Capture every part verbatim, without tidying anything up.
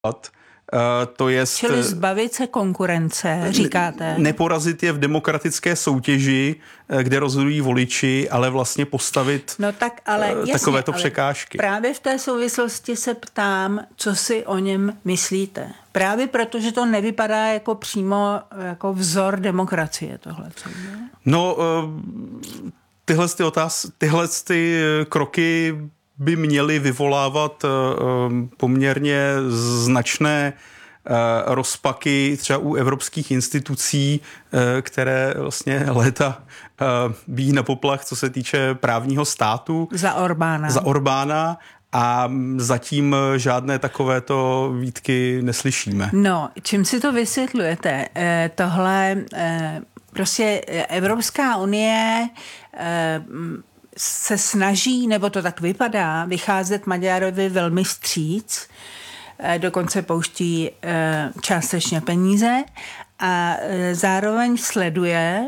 To jest, Čili zbavit se konkurence, říkáte? Neporazit je v demokratické soutěži, kde rozhodují voliči, ale vlastně postavit no tak, ale jasně, takovéto ale překážky. Právě v té souvislosti se ptám, co si o něm myslíte. Právě protože to nevypadá jako přímo jako vzor demokracie tohle. No, tyhle ty otáz, tyhle ty kroky by měly vyvolávat poměrně značné rozpaky třeba u evropských institucí, které vlastně léta bíjí na poplach, co se týče právního státu. Za Orbána. Za Orbána. A zatím žádné takovéto výtky neslyšíme. No, čím si to vysvětlujete? E, tohle e, prostě Evropská unie e, se snaží, nebo to tak vypadá, vycházet Maďarovi velmi vstříc, dokonce pouští částečně peníze a zároveň sleduje,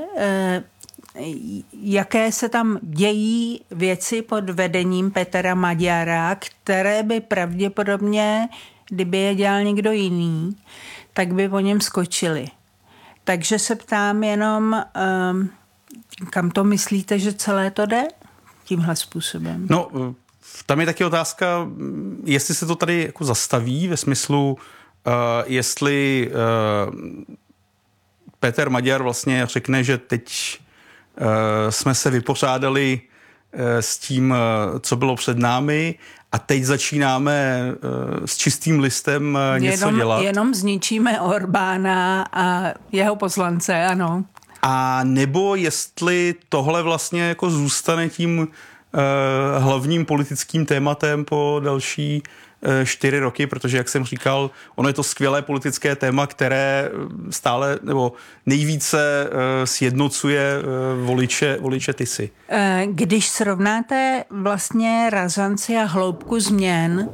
jaké se tam dějí věci pod vedením Petra Magyara, které by pravděpodobně, kdyby je dělal někdo jiný, tak by po něm skočili. Takže se ptám jenom, kam to myslíte, že celé to jde? Tímhle způsobem. No, tam je taky otázka, jestli se to tady jako zastaví ve smyslu, uh, jestli uh, Peter Maďar vlastně řekne, že teď uh, jsme se vypořádali uh, s tím, uh, co bylo před námi a teď začínáme uh, s čistým listem uh, něco jenom, dělat. Jenom zničíme Orbána a jeho poslance, ano. A nebo jestli tohle vlastně jako zůstane tím uh, hlavním politickým tématem po další uh, čtyři roky, protože, jak jsem říkal, ono je to skvělé politické téma, které stále nebo nejvíce uh, sjednocuje uh, voliče, voliče Tisy. Když srovnáte vlastně razanci a hloubku změn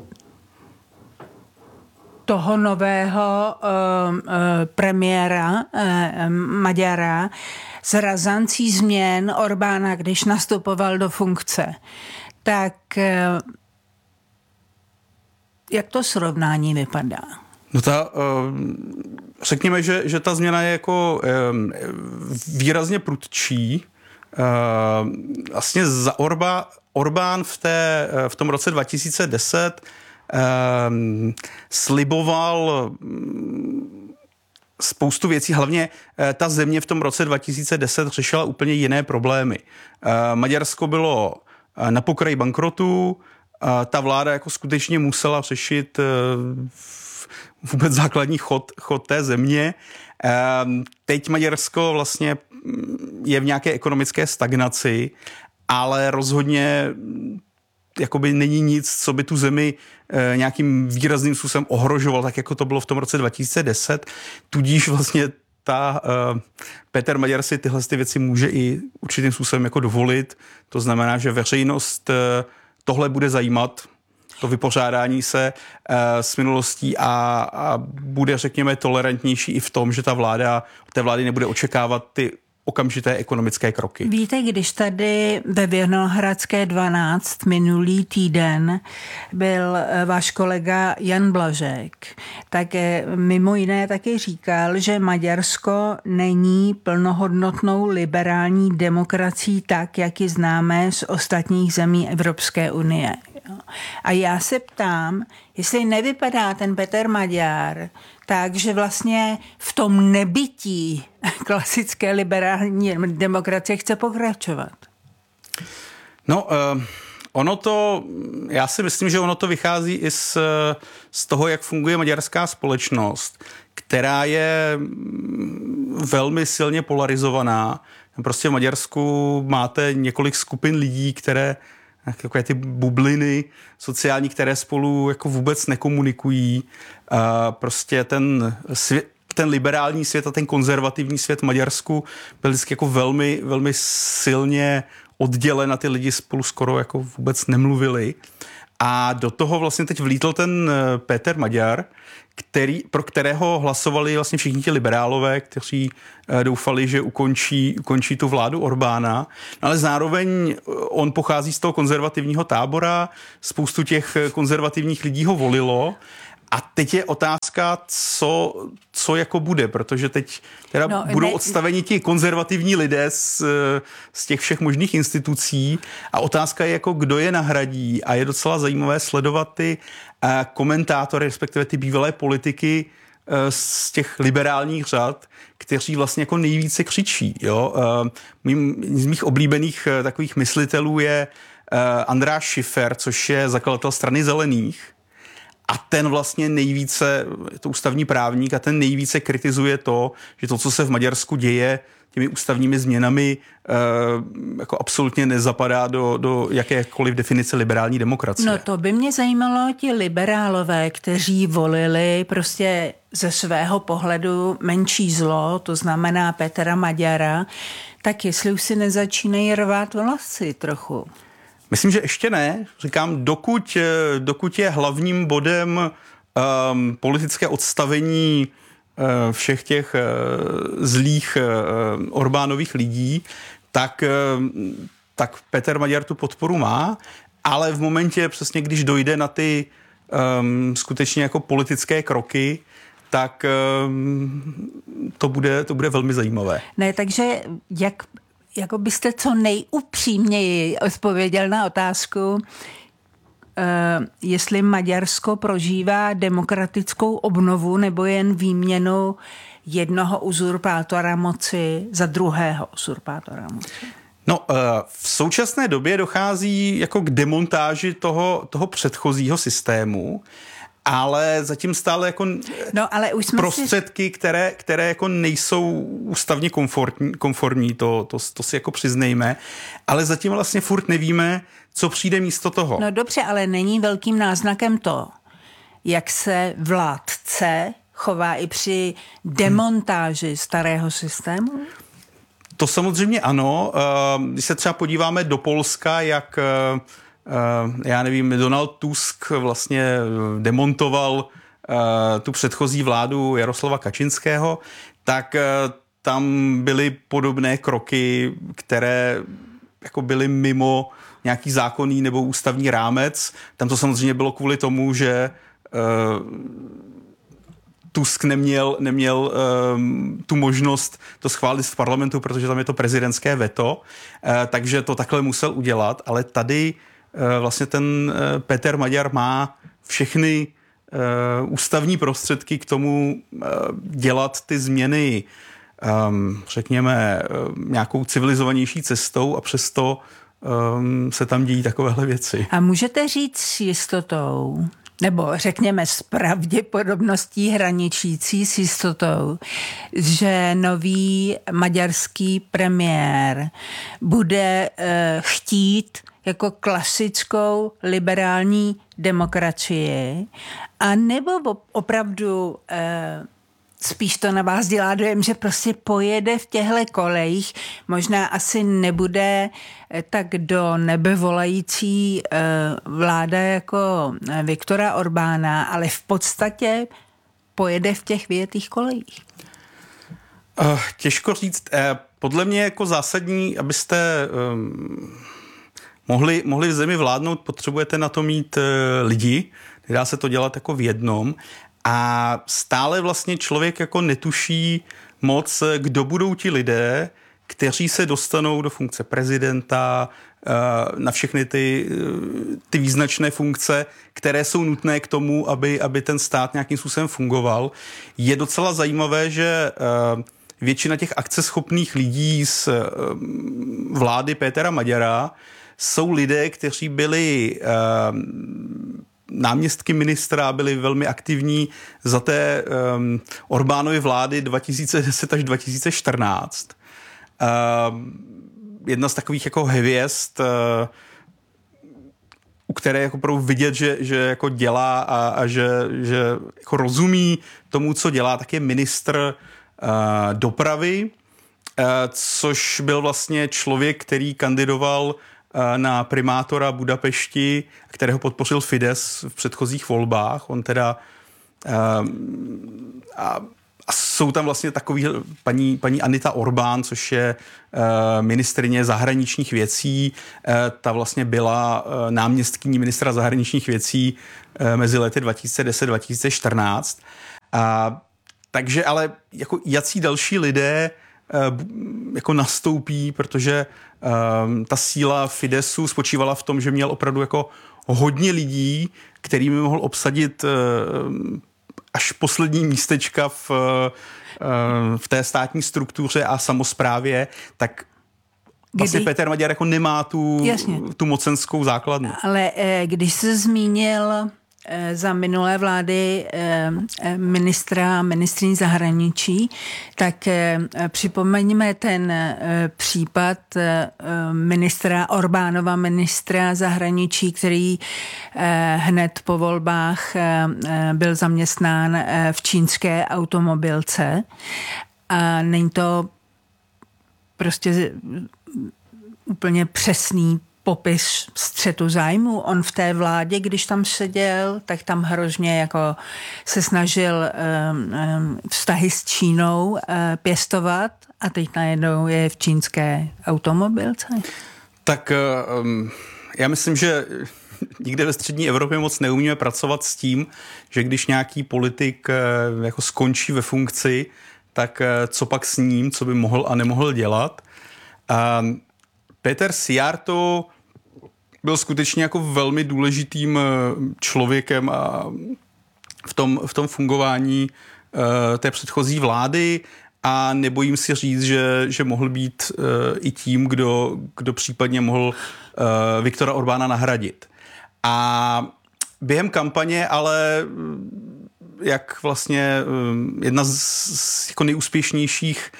toho nového uh, uh, premiéra uh, Maďara s razancí změn Orbána, když nastupoval do funkce, tak uh, jak to srovnání vypadá? No ta, uh, řekněme, že, že ta změna je jako um, výrazně prudčí. Uh, vlastně za Orba, Orbán v, té, v tom roce dva tisíce deset Um, sliboval um, spoustu věcí, hlavně uh, ta země v tom roce dva tisíce deset řešila úplně jiné problémy. Uh, Maďarsko bylo uh, na pokraji bankrotu, uh, ta vláda jako skutečně musela řešit uh, vůbec základní chod, chod té země. Uh, teď Maďarsko vlastně je v nějaké ekonomické stagnaci, ale rozhodně jakoby není nic, co by tu zemi e, nějakým výrazným způsobem ohrožoval, tak jako to bylo v tom roce dva tisíce deset. Tudíž vlastně ta e, Peter Maďar si tyhle ty věci může i určitým způsobem jako dovolit. To znamená, že veřejnost e, tohle bude zajímat, to vypořádání se e, s minulostí a, a bude, řekněme, tolerantnější i v tom, že ta vláda, té vlády nebude očekávat ty okamžité ekonomické kroky. Víte, když tady ve Vinohradské dvanáct minulý týden byl váš kolega Jan Blažek, tak mimo jiné taky říkal, že Maďarsko není plnohodnotnou liberální demokracií tak, jak ji známe z ostatních zemí Evropské unie. A já se ptám, jestli nevypadá ten Peter Maďar tak, že vlastně v tom nebytí klasické liberální demokracie chce pokračovat. No, uh, ono to, já si myslím, že ono to vychází i z, z toho, jak funguje maďarská společnost, která je velmi silně polarizovaná. Prostě v Maďarsku máte několik skupin lidí, které takové ty bubliny sociální, které spolu jako vůbec nekomunikují. Prostě ten svět, ten liberální svět a ten konzervativní svět v Maďarsku byl vždycky jako velmi, velmi silně oddělen a ty lidi spolu skoro jako vůbec nemluvili. A do toho vlastně teď vlítl ten Peter Maďar, který, pro kterého hlasovali vlastně všichni ti liberálové, kteří doufali, že ukončí, ukončí tu vládu Orbána. Ale zároveň on pochází z toho konzervativního tábora, spoustu těch konzervativních lidí ho volilo A teď je otázka, co, co jako bude, protože teď teda no, budou ne... odstaveni ti konzervativní lidé z, z těch všech možných institucí a otázka je, jako kdo je nahradí a je docela zajímavé sledovat ty uh, komentátory, respektive ty bývalé politiky uh, z těch liberálních řad, kteří vlastně jako nejvíce křičí. Jo? Uh, mým, z mých oblíbených uh, takových myslitelů je uh, András Schiffer, což je zakladatel Strany zelených. A ten vlastně nejvíce, je to ústavní právník, a ten nejvíce kritizuje to, že to, co se v Maďarsku děje těmi ústavními změnami, e, jako absolutně nezapadá do, do jakékoliv definice liberální demokracie. No to by mě zajímalo, ti liberálové, kteří volili prostě ze svého pohledu menší zlo, to znamená Petra Maďara, tak jestli už si nezačínají rvát vlasy trochu. Myslím, že ještě ne. Říkám, dokud, dokud je hlavním bodem um, politické odstavení uh, všech těch uh, zlých uh, Orbánových lidí, tak, uh, tak Peter Maďar tu podporu má, ale v momentě přesně, když dojde na ty um, skutečně jako politické kroky, tak um, to bude, to bude velmi zajímavé. Ne, takže jak... Jako byste co nejupřímněji odpověděl na otázku, uh, jestli Maďarsko prožívá demokratickou obnovu nebo jen výměnu jednoho uzurpátora moci za druhého uzurpátora moci. No, uh, v současné době dochází jako k demontáži toho, toho předchozího systému, ale zatím stále jako no, ale už jsme prostředky, si... které, které jako nejsou ústavně komfortní, konformní, to, to, to si jako přiznejme, ale zatím vlastně furt nevíme, co přijde místo toho. No dobře, ale není velkým náznakem to, jak se vládce chová i při demontáži hmm. starého systému? To samozřejmě ano. Když se třeba podíváme do Polska, jak já nevím, Donald Tusk vlastně demontoval uh, tu předchozí vládu Jaroslava Kačinského, tak uh, tam byly podobné kroky, které jako byly mimo nějaký zákonný nebo ústavní rámec. Tam to samozřejmě bylo kvůli tomu, že uh, Tusk neměl, neměl um, tu možnost to schválit v parlamentu, protože tam je to prezidentské veto, uh, takže to takhle musel udělat, ale tady vlastně ten Peter Maďar má všechny uh, ústavní prostředky k tomu uh, dělat ty změny, um, řekněme, uh, nějakou civilizovanější cestou a přesto um, se tam dějí takovéhle věci. A můžete říct s jistotou, nebo řekněme s pravděpodobností hraničící s jistotou, že nový maďarský premiér bude uh, chtít jako klasickou liberální demokracii, a nebo opravdu eh, spíš to na vás dělá dojem, že prostě pojede v těchto kolejích, možná asi nebude eh, tak do nebe volající eh, vláda jako Viktora Orbána, ale v podstatě pojede v těch vyjetých kolejích. Uh, těžko říct. Eh, podle mě jako zásadní, abyste... Um... Mohli, mohli v zemi vládnout, potřebujete na to mít e, lidi, nedá se to dělat jako v jednom a stále vlastně člověk jako netuší moc, kdo budou ti lidé, kteří se dostanou do funkce prezidenta, e, na všechny ty, ty význačné funkce, které jsou nutné k tomu, aby, aby ten stát nějakým způsobem fungoval. Je docela zajímavé, že e, většina těch akceschopných lidí z e, vlády Petra Maďara jsou lidé, kteří byli uh, náměstky ministra, byli velmi aktivní za té um, Orbánovy vlády dva tisíce deset až dva tisíce čtrnáct. Uh, jedna z takových jako hvězd, uh, u které jako opravdu vidět, že, že jako dělá a, a že, že jako rozumí tomu, co dělá, tak je ministr uh, dopravy, uh, což byl vlastně člověk, který kandidoval na primátora Budapešti, kterého podpořil Fidesz v předchozích volbách. On teda a, a jsou tam vlastně takový paní, paní Anita Orbán, což je ministryně zahraničních věcí. Ta vlastně byla náměstkyní ministra zahraničních věcí mezi lety dva tisíce deset dva tisíce čtrnáct. A, takže ale jako jací další lidé jako nastoupí, protože um, ta síla Fidesu spočívala v tom, že měl opravdu jako hodně lidí, kterými mohl obsadit um, až poslední místečka v, um, v té státní struktuře a samosprávě, tak vlastně Kdy? Péter Maďar jako nemá tu, tu mocenskou základnu. Ale když se zmínil za minulé vlády ministra, ministryní zahraničí, tak připomeňme ten případ ministra Orbánova, ministra zahraničí, který hned po volbách byl zaměstnán v čínské automobilce. A není to prostě úplně přesný popis střetu zájmu. On v té vládě, když tam seděl, tak tam hrozně jako se snažil um, um, vztahy s Čínou uh, pěstovat a teď najednou je v čínské automobilce. Tak um, já myslím, že nikde ve střední Evropě moc neumíme pracovat s tím, že když nějaký politik uh, jako skončí ve funkci, tak uh, co pak s ním, co by mohl a nemohl dělat. Um, Péter Szijjártó byl skutečně jako velmi důležitým člověkem a v tom, v tom fungování uh, té předchozí vlády a nebojím si říct, že, že mohl být uh, i tím, kdo, kdo případně mohl uh, Viktora Orbána nahradit. A během kampaně ale jak vlastně um, jedna z, z jako nejúspěšnějších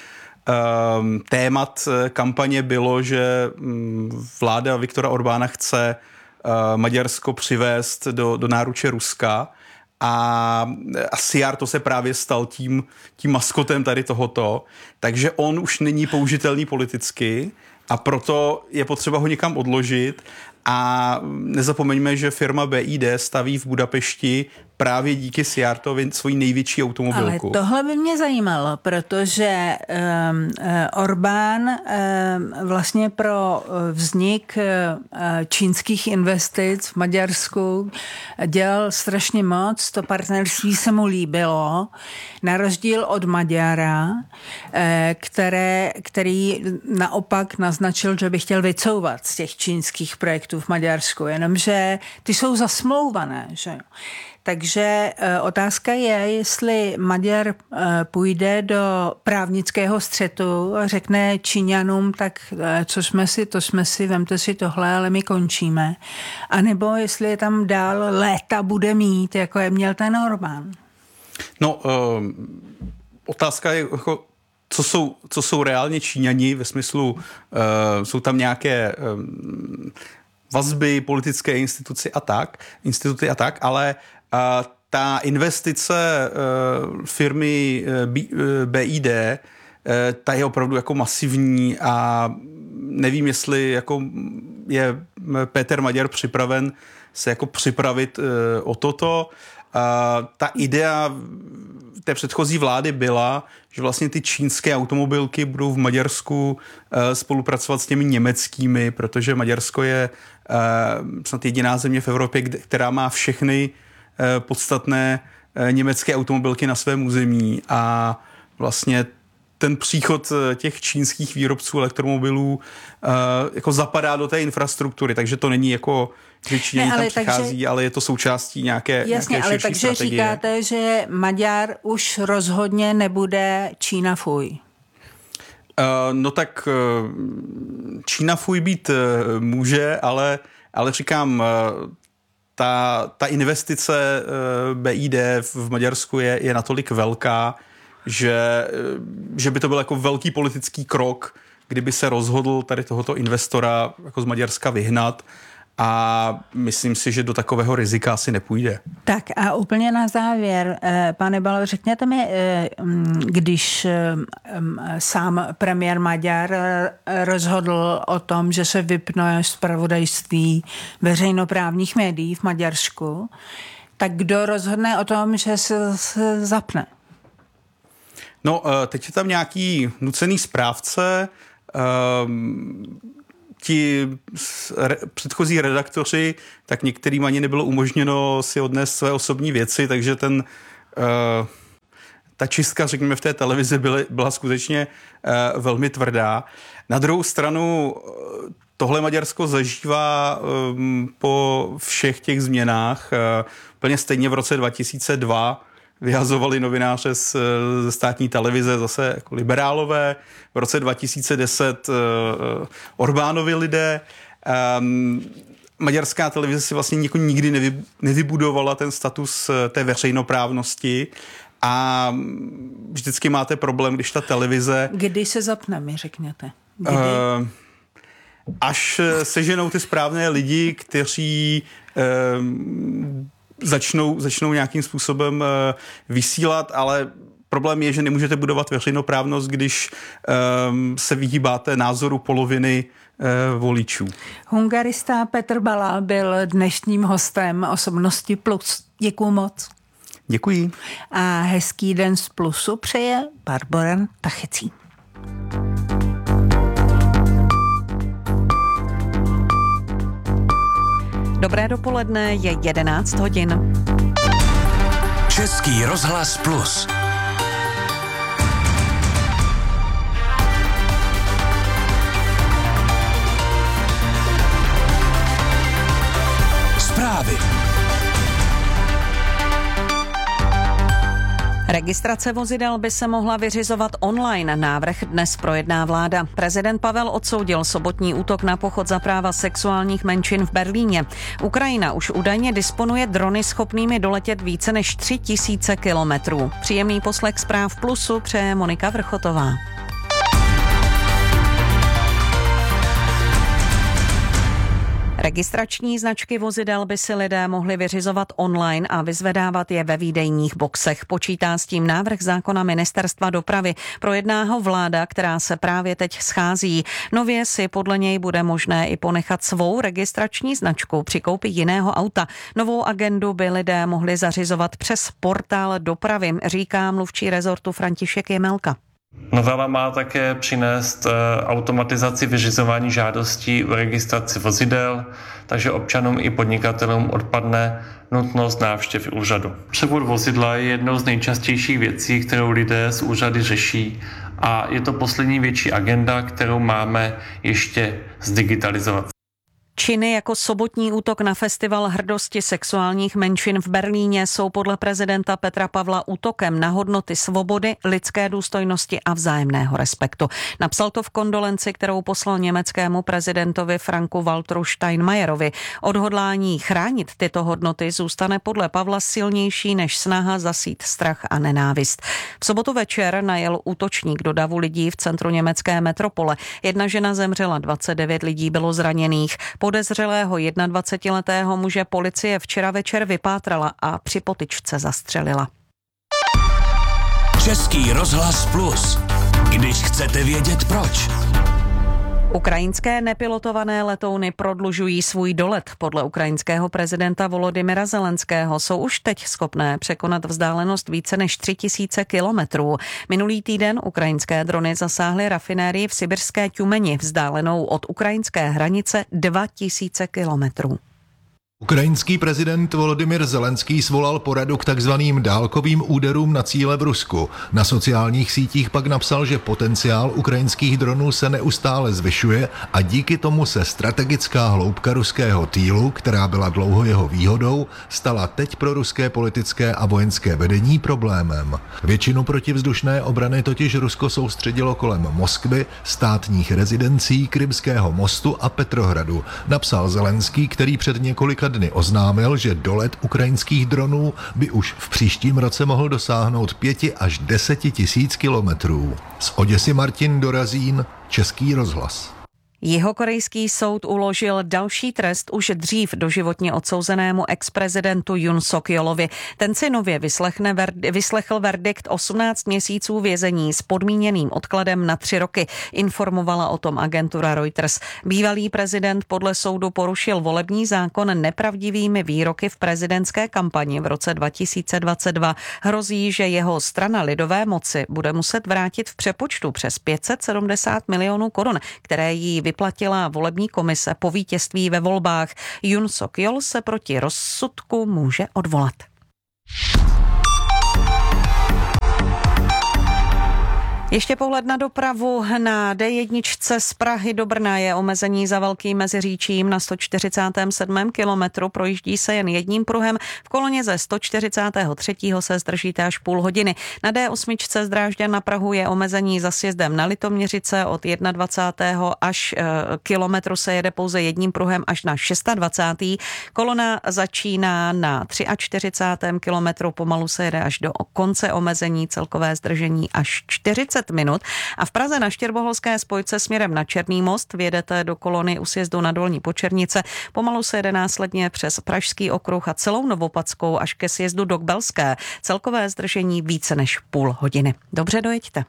témat kampaně bylo, že vláda Viktora Orbána chce Maďarsko přivést do, do náruče Ruska a, a Szijjártó se právě stal tím, tím maskotem tady tohoto, takže on už není použitelný politicky a proto je potřeba ho někam odložit a nezapomeňme, že firma B I D staví v Budapešti právě díky Szijjártóvi svoji největší automobilku. Ale tohle by mě zajímalo, protože um, Orbán um, vlastně pro vznik uh, čínských investic v Maďarsku dělal strašně moc, to partnerství se mu líbilo, na rozdíl od Maďara, uh, které, který naopak naznačil, že by chtěl vycouvat z těch čínských projektů v Maďarsku, jenomže ty jsou zasmlouvané, že jo. Takže e, otázka je, jestli Maďar e, půjde do právnického střetu a řekne Číňanům, tak e, co jsme si, to jsme si, vemte si tohle, ale my končíme. A nebo jestli je tam dál léta bude mít, jako je měl ten Orbán. No, e, otázka je, jako, co jsou, co jsou reálně Číňani, ve smyslu, e, jsou tam nějaké e, vazby, politické instituce a tak, instituty a tak, ale a ta investice uh, firmy uh, B I D, uh, ta je opravdu jako masivní a nevím, jestli jako je Péter Maďar připraven se jako připravit uh, o toto. Uh, ta idea té předchozí vlády byla, že vlastně ty čínské automobilky budou v Maďarsku uh, spolupracovat s těmi německými, protože Maďarsko je uh, snad jediná země v Evropě, která má všechny podstatné německé automobilky na svém území a vlastně ten příchod těch čínských výrobců elektromobilů jako zapadá do té infrastruktury, takže to není jako, že Číňani tam přichází, takže, ale je to součástí nějaké, jasně, nějaké ale širší takže strategie. Říkáte, že Maďar už rozhodně nebude Čína fuj. No tak Čína fuj být může, ale, ale říkám, Ta, ta investice B I D v Maďarsku je, je natolik velká, že, že by to byl jako velký politický krok, kdyby se rozhodl tady tohoto investora jako z Maďarska vyhnat a myslím si, že do takového rizika asi nepůjde. Tak a úplně na závěr, pane Balo, řekněte mi, když sám premiér Maďar rozhodl o tom, že se vypne zpravodajství veřejnoprávních médií v Maďarsku, tak kdo rozhodne o tom, že se, se zapne? No, teď je tam nějaký nucený správce, ti re, předchozí redaktoři, tak některým ani nebylo umožněno si odnést své osobní věci, takže ten, uh, ta čistka, řekněme, v té televizi byly, byla skutečně uh, velmi tvrdá. Na druhou stranu tohle Maďarsko zažívá um, po všech těch změnách. Uh, úplně stejně v roce dva tisíce dva vyhazovali novináře z, ze státní televize zase jako liberálové. V roce dva tisíce deset uh, Orbánovi lidé. Um, maďarská televize si vlastně nikdy nevy, nevybudovala ten status té veřejnoprávnosti a vždycky máte problém, když ta televize... Kdy se zapne, mi řekněte? Kdy? Uh, až seženou ty správné lidi, kteří... Uh, Začnou, začnou nějakým způsobem uh, vysílat, ale problém je, že nemůžete budovat veřejnoprávnost, když um, se vyhýbáte názoru poloviny uh, voličů. Hungarista Petr Bala byl dnešním hostem Osobnosti Plus. Děkuju moc. Děkuji. A hezký den z Plusu přeje Barbora Tachecí. Dobré dopoledne, je jedenáct hodin. Český rozhlas Plus. Zprávy. Registrace vozidel by se mohla vyřizovat online. Návrh dnes projedná vláda. Prezident Pavel odsoudil sobotní útok na pochod za práva sexuálních menšin v Berlíně. Ukrajina už údajně disponuje drony schopnými doletět více než tři tisíce kilometrů. Příjemný poslech Zpráv Plusu přeje Monika Vrchotová. Registrační značky vozidel by si lidé mohli vyřizovat online a vyzvedávat je ve výdejních boxech. Počítá s tím návrh zákona Ministerstva dopravy. Projedná ho vláda, která se právě teď schází. Nově si podle něj bude možné i ponechat svou registrační značku při koupi jiného auta. Novou agendu by lidé mohli zařizovat přes portál dopravy, říká mluvčí rezortu František Jemelka. Novela má také přinést automatizaci vyřizování žádostí o registraci vozidel, takže občanům i podnikatelům odpadne nutnost návštěv úřadu. Převod vozidla je jednou z nejčastějších věcí, kterou lidé z úřady řeší, a je to poslední větší agenda, kterou máme ještě zdigitalizovat. Činy jako sobotní útok na festival hrdosti sexuálních menšin v Berlíně jsou podle prezidenta Petra Pavla útokem na hodnoty svobody, lidské důstojnosti a vzájemného respektu. Napsal to v kondolenci, kterou poslal německému prezidentovi Franku Walteru Steinmeierovi. Odhodlání chránit tyto hodnoty zůstane podle Pavla silnější než snaha zasít strach a nenávist. V sobotu večer najel útočník do davu lidí v centru německé metropole. Jedna žena zemřela, dvacet devět lidí bylo zraněných. Podezřelého jednadvacetiletého muže policie včera večer vypátrala a při potyčce zastřelila. Český rozhlas Plus. Když chcete vědět proč. Ukrajinské nepilotované letouny prodlužují svůj dolet. Podle ukrajinského prezidenta Volodymyra Zelenského jsou už teď schopné překonat vzdálenost více než tři tisíce kilometrů. Minulý týden ukrajinské drony zasáhly rafinérii v sibirské Tjumeni, vzdálenou od ukrajinské hranice dva tisíce kilometrů. Ukrajinský prezident Volodymyr Zelenský svolal poradu k takzvaným dálkovým úderům na cíle v Rusku. Na sociálních sítích pak napsal, že potenciál ukrajinských dronů se neustále zvyšuje a díky tomu se strategická hloubka ruského týlu, která byla dlouho jeho výhodou, stala teď pro ruské politické a vojenské vedení problémem. Většinu protivzdušné obrany totiž Rusko soustředilo kolem Moskvy, státních rezidencí, Krymského mostu a Petrohradu, napsal Zelenský, který před několika dny oznámil, že dolet ukrajinských dronů by už v příštím roce mohl dosáhnout pěti až deseti tisíc kilometrů. Z Oděsy Martin Dorazín, Český rozhlas. Jihokorejský soud uložil další trest už dřív doživotně odsouzenému ex-prezidentu Yoon Suk-yeolovi. Ten si nově vyslechne, vyslechl verdikt osmnáct měsíců vězení s podmíněným odkladem na tři roky, informovala o tom agentura Reuters. Bývalý prezident podle soudu porušil volební zákon nepravdivými výroky v prezidentské kampani v roce dva tisíce dvacet dva. Hrozí, že jeho strana Lidové moci bude muset vrátit v přepočtu přes pět set sedmdesát milionů korun, které jí vyplatila volební komise po vítězství ve volbách. Yoon Suk-yeol se proti rozsudku může odvolat. Ještě pohled na dopravu. Na D jedna z Prahy do Brna je omezení za Velkým Meziříčím na sto čtyřicátém sedmém kilometru. Projíždí se jen jedním pruhem. V koloně ze sto čtyřicátého třetího se zdržíte až půl hodiny. Na D osm z Drážďan na Prahu je omezení za sjezdem na Litoměřice. Od dvacátého prvního až e, kilometru se jede pouze jedním pruhem až na dvacátého šestého Kolona začíná na čtyřicátém třetím kilometru. Pomalu se jede až do konce omezení. Celkové zdržení až čtyřicet minut. A v Praze na Štěrboholské spojce směrem na Černý most vjedete do kolony u sjezdu na Dolní Počernice. Pomalu se jede následně přes Pražský okruh a celou Novopadskou až ke sjezdu do Kbelské. Celkové zdržení více než půl hodiny. Dobře dojeďte.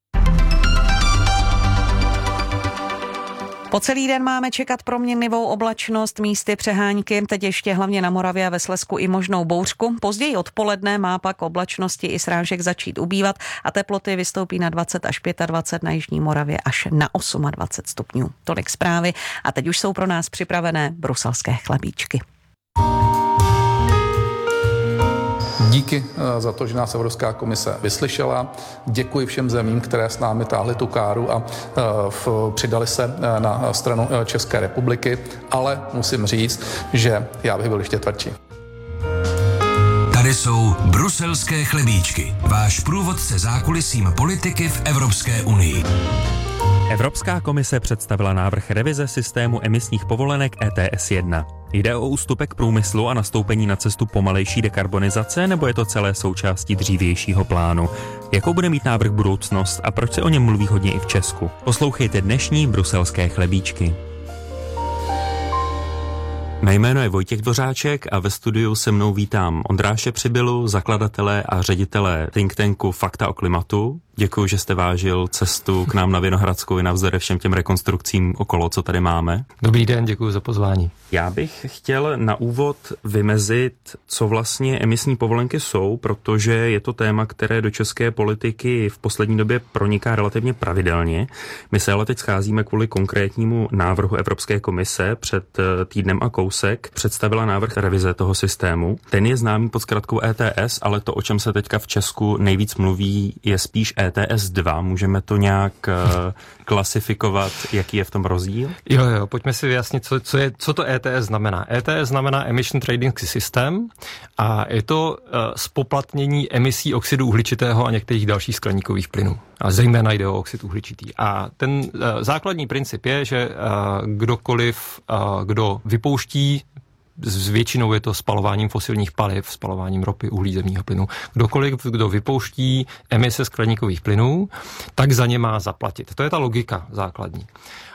Po celý den máme čekat proměnlivou oblačnost, místy přehánky, teď ještě hlavně na Moravě a ve Slezsku i možnou bouřku. Později odpoledne má pak oblačnosti i srážek začít ubývat a teploty vystoupí na dvacet až dvacet pět, na jižní Moravě až na dvacet osm stupňů. Tolik zprávy a teď už jsou pro nás připravené bruselské chlebíčky. Díky za to, že nás Evropská komise vyslyšela. Děkuji všem zemím, které s námi táhly tu káru a přidali se na stranu České republiky, ale musím říct, že já bych byl ještě tvrdší. Tady jsou bruselské chlebíčky, váš průvodce zákulisím politiky v Evropské unii. Evropská komise představila návrh revize systému emisních povolenek E T S jedna. Jde o ústupek průmyslu a nastoupení na cestu pomalejší dekarbonizace, nebo je to celé součástí dřívějšího plánu? Jakou bude mít návrh budoucnost a proč se o něm mluví hodně i v Česku? Poslouchejte dnešní bruselské chlebíčky. Mé jméno je Vojtěch Dvořáček a ve studiu se mnou vítám Ondráše Přibylu, zakladatele a ředitele think tanku Fakta o klimatu. Děkuji, že jste vážil cestu k nám na Vinohradskou i navzdory všem těm rekonstrukcím okolo, co tady máme. Dobrý den, děkuji za pozvání. Já bych chtěl na úvod vymezit, co vlastně emisní povolenky jsou, protože je to téma, které do české politiky v poslední době proniká relativně pravidelně. My se ale teď scházíme kvůli konkrétnímu návrhu Evropské komise. Před týdnem a kousek představila návrh revize toho systému. Ten je známý pod zkratkou E T S, ale to, o čem se teďka v Česku nejvíc mluví, je spíš E T S dva. Můžeme to nějak uh, klasifikovat, jaký je v tom rozdíl? Jo, jo, pojďme si vyjasnit, co, co, je, co to E T S znamená. E T S znamená Emission Trading System a je to uh, zpoplatnění emisí oxidu uhličitého a některých dalších skleníkových plynů. A zejména jde o oxid uhličitý. A ten uh, základní princip je, že uh, kdokoliv, uh, kdo vypouští, s většinou je to spalováním fosilních paliv, spalováním ropy, uhlí, zemního plynu. Kdokoliv, kdo vypouští emise skleníkových plynů, tak za ně má zaplatit. To je ta logika základní.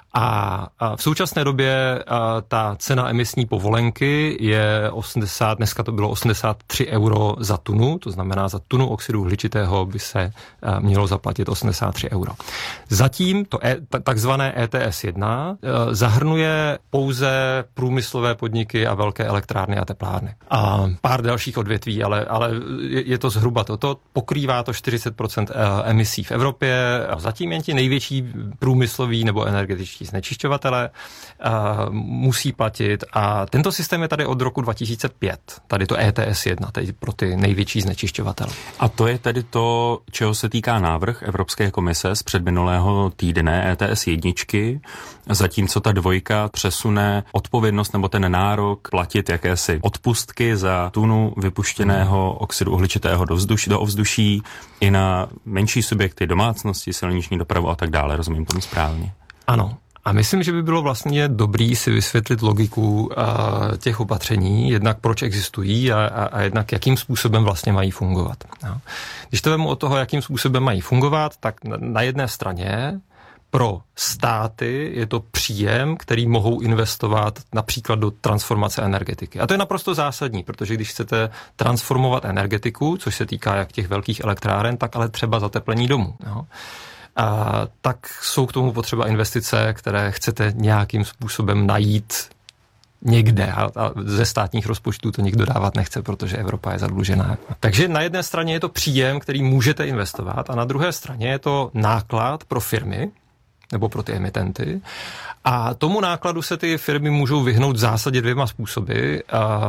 A v současné době ta cena emisní povolenky je osmdesát, dneska to bylo osmdesát tři euro za tunu, to znamená za tunu oxidu uhličitého by se mělo zaplatit osmdesát tři euro. Zatím to e, takzvané E T S jedna zahrnuje pouze průmyslové podniky a velké elektrárny a teplárny. A pár dalších odvětví, ale, ale je to zhruba toto. Pokrývá to čtyřicet procent emisí v Evropě a zatím jen ti největší průmysloví nebo energetičtí znečišťovatele uh, musí platit a tento systém je tady od roku dva tisíce pět. Tady to E T S jedna, tady pro ty největší znečišťovatele. A to je tedy to, čeho se týká návrh Evropské komise z předminulého týdne E T S jedničky, zatímco ta dvojka přesune odpovědnost nebo ten nárok platit jakési odpustky za tunu vypuštěného oxidu uhličitého do, vzduš, do ovzduší i na menší subjekty, domácnosti, silniční dopravu a tak dále. Rozumím tomu správně? Ano. A myslím, že by bylo vlastně dobrý si vysvětlit logiku uh, těch opatření, jednak proč existují a, a, a jednak jakým způsobem vlastně mají fungovat. No. Když to vemu od toho, jakým způsobem mají fungovat, tak na, na jedné straně pro státy je to příjem, který mohou investovat například do transformace energetiky. A to je naprosto zásadní, protože když chcete transformovat energetiku, což se týká jak těch velkých elektráren, tak ale třeba zateplení domů. Jo. A tak jsou k tomu potřeba investice, které chcete nějakým způsobem najít někde a ze státních rozpočtů to nikdo dávat nechce, protože Evropa je zadlužená. Takže na jedné straně je to příjem, který můžete investovat a na druhé straně je to náklad pro firmy nebo pro ty emitenty. A tomu nákladu se ty firmy můžou vyhnout v zásadě dvěma způsoby.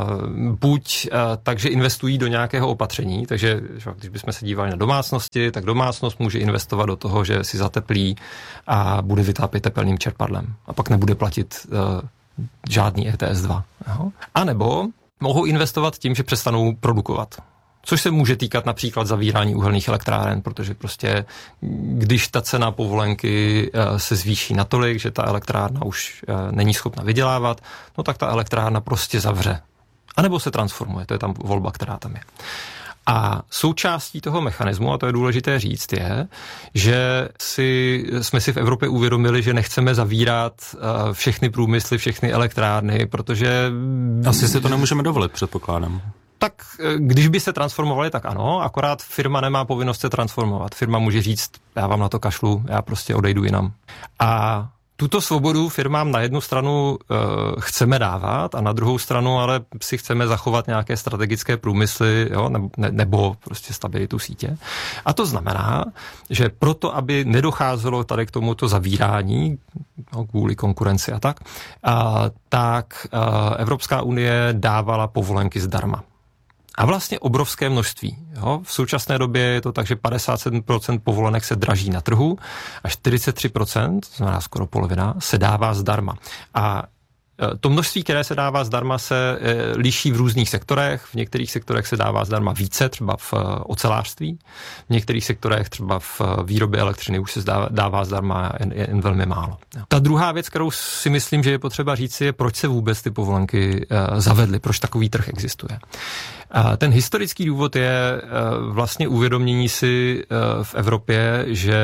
Buď takže investují do nějakého opatření, takže když bychom se dívali na domácnosti, tak domácnost může investovat do toho, že si zateplí a bude vytápět tepelným čerpadlem. A pak nebude platit žádný E T S dva. A nebo mohou investovat tím, že přestanou produkovat. Což se může týkat například zavírání uhelných elektráren, protože prostě když ta cena povolenky se zvýší natolik, že ta elektrárna už není schopna vydělávat, no tak ta elektrárna prostě zavře. A nebo se transformuje, to je tam volba, která tam je. A součástí toho mechanismu, a to je důležité říct, je, že si, jsme si v Evropě uvědomili, že nechceme zavírat všechny průmysly, všechny elektrárny, protože... Asi si to nemůžeme dovolit, předpokládám. Tak když by se transformovali, tak ano, akorát firma nemá povinnost se transformovat. Firma může říct, já vám na to kašlu, já prostě odejdu jinam. A tuto svobodu firmám na jednu stranu e, chceme dávat a na druhou stranu ale si chceme zachovat nějaké strategické průmysly, jo, nebo, ne, nebo prostě stabilitu sítě. A to znamená, že proto, aby nedocházelo tady k tomuto zavírání, no, kvůli konkurenci a tak, a, tak a, Evropská unie dávala povolenky zdarma. A vlastně obrovské množství. Jo. V současné době je to tak, že padesát sedm procent povolenek se draží na trhu a čtyřicet tři procent, to znamená skoro polovina, se dává zdarma. A to množství, které se dává zdarma, se liší v různých sektorech. V některých sektorech se dává zdarma více, třeba v ocelářství. V některých sektorech, třeba v výrobě elektřiny, už se dává zdarma jen, jen velmi málo. Ta druhá věc, kterou si myslím, že je potřeba říci, je, proč se vůbec ty povolenky zavedly, proč takový trh existuje. A ten historický důvod je vlastně uvědomění si v Evropě, že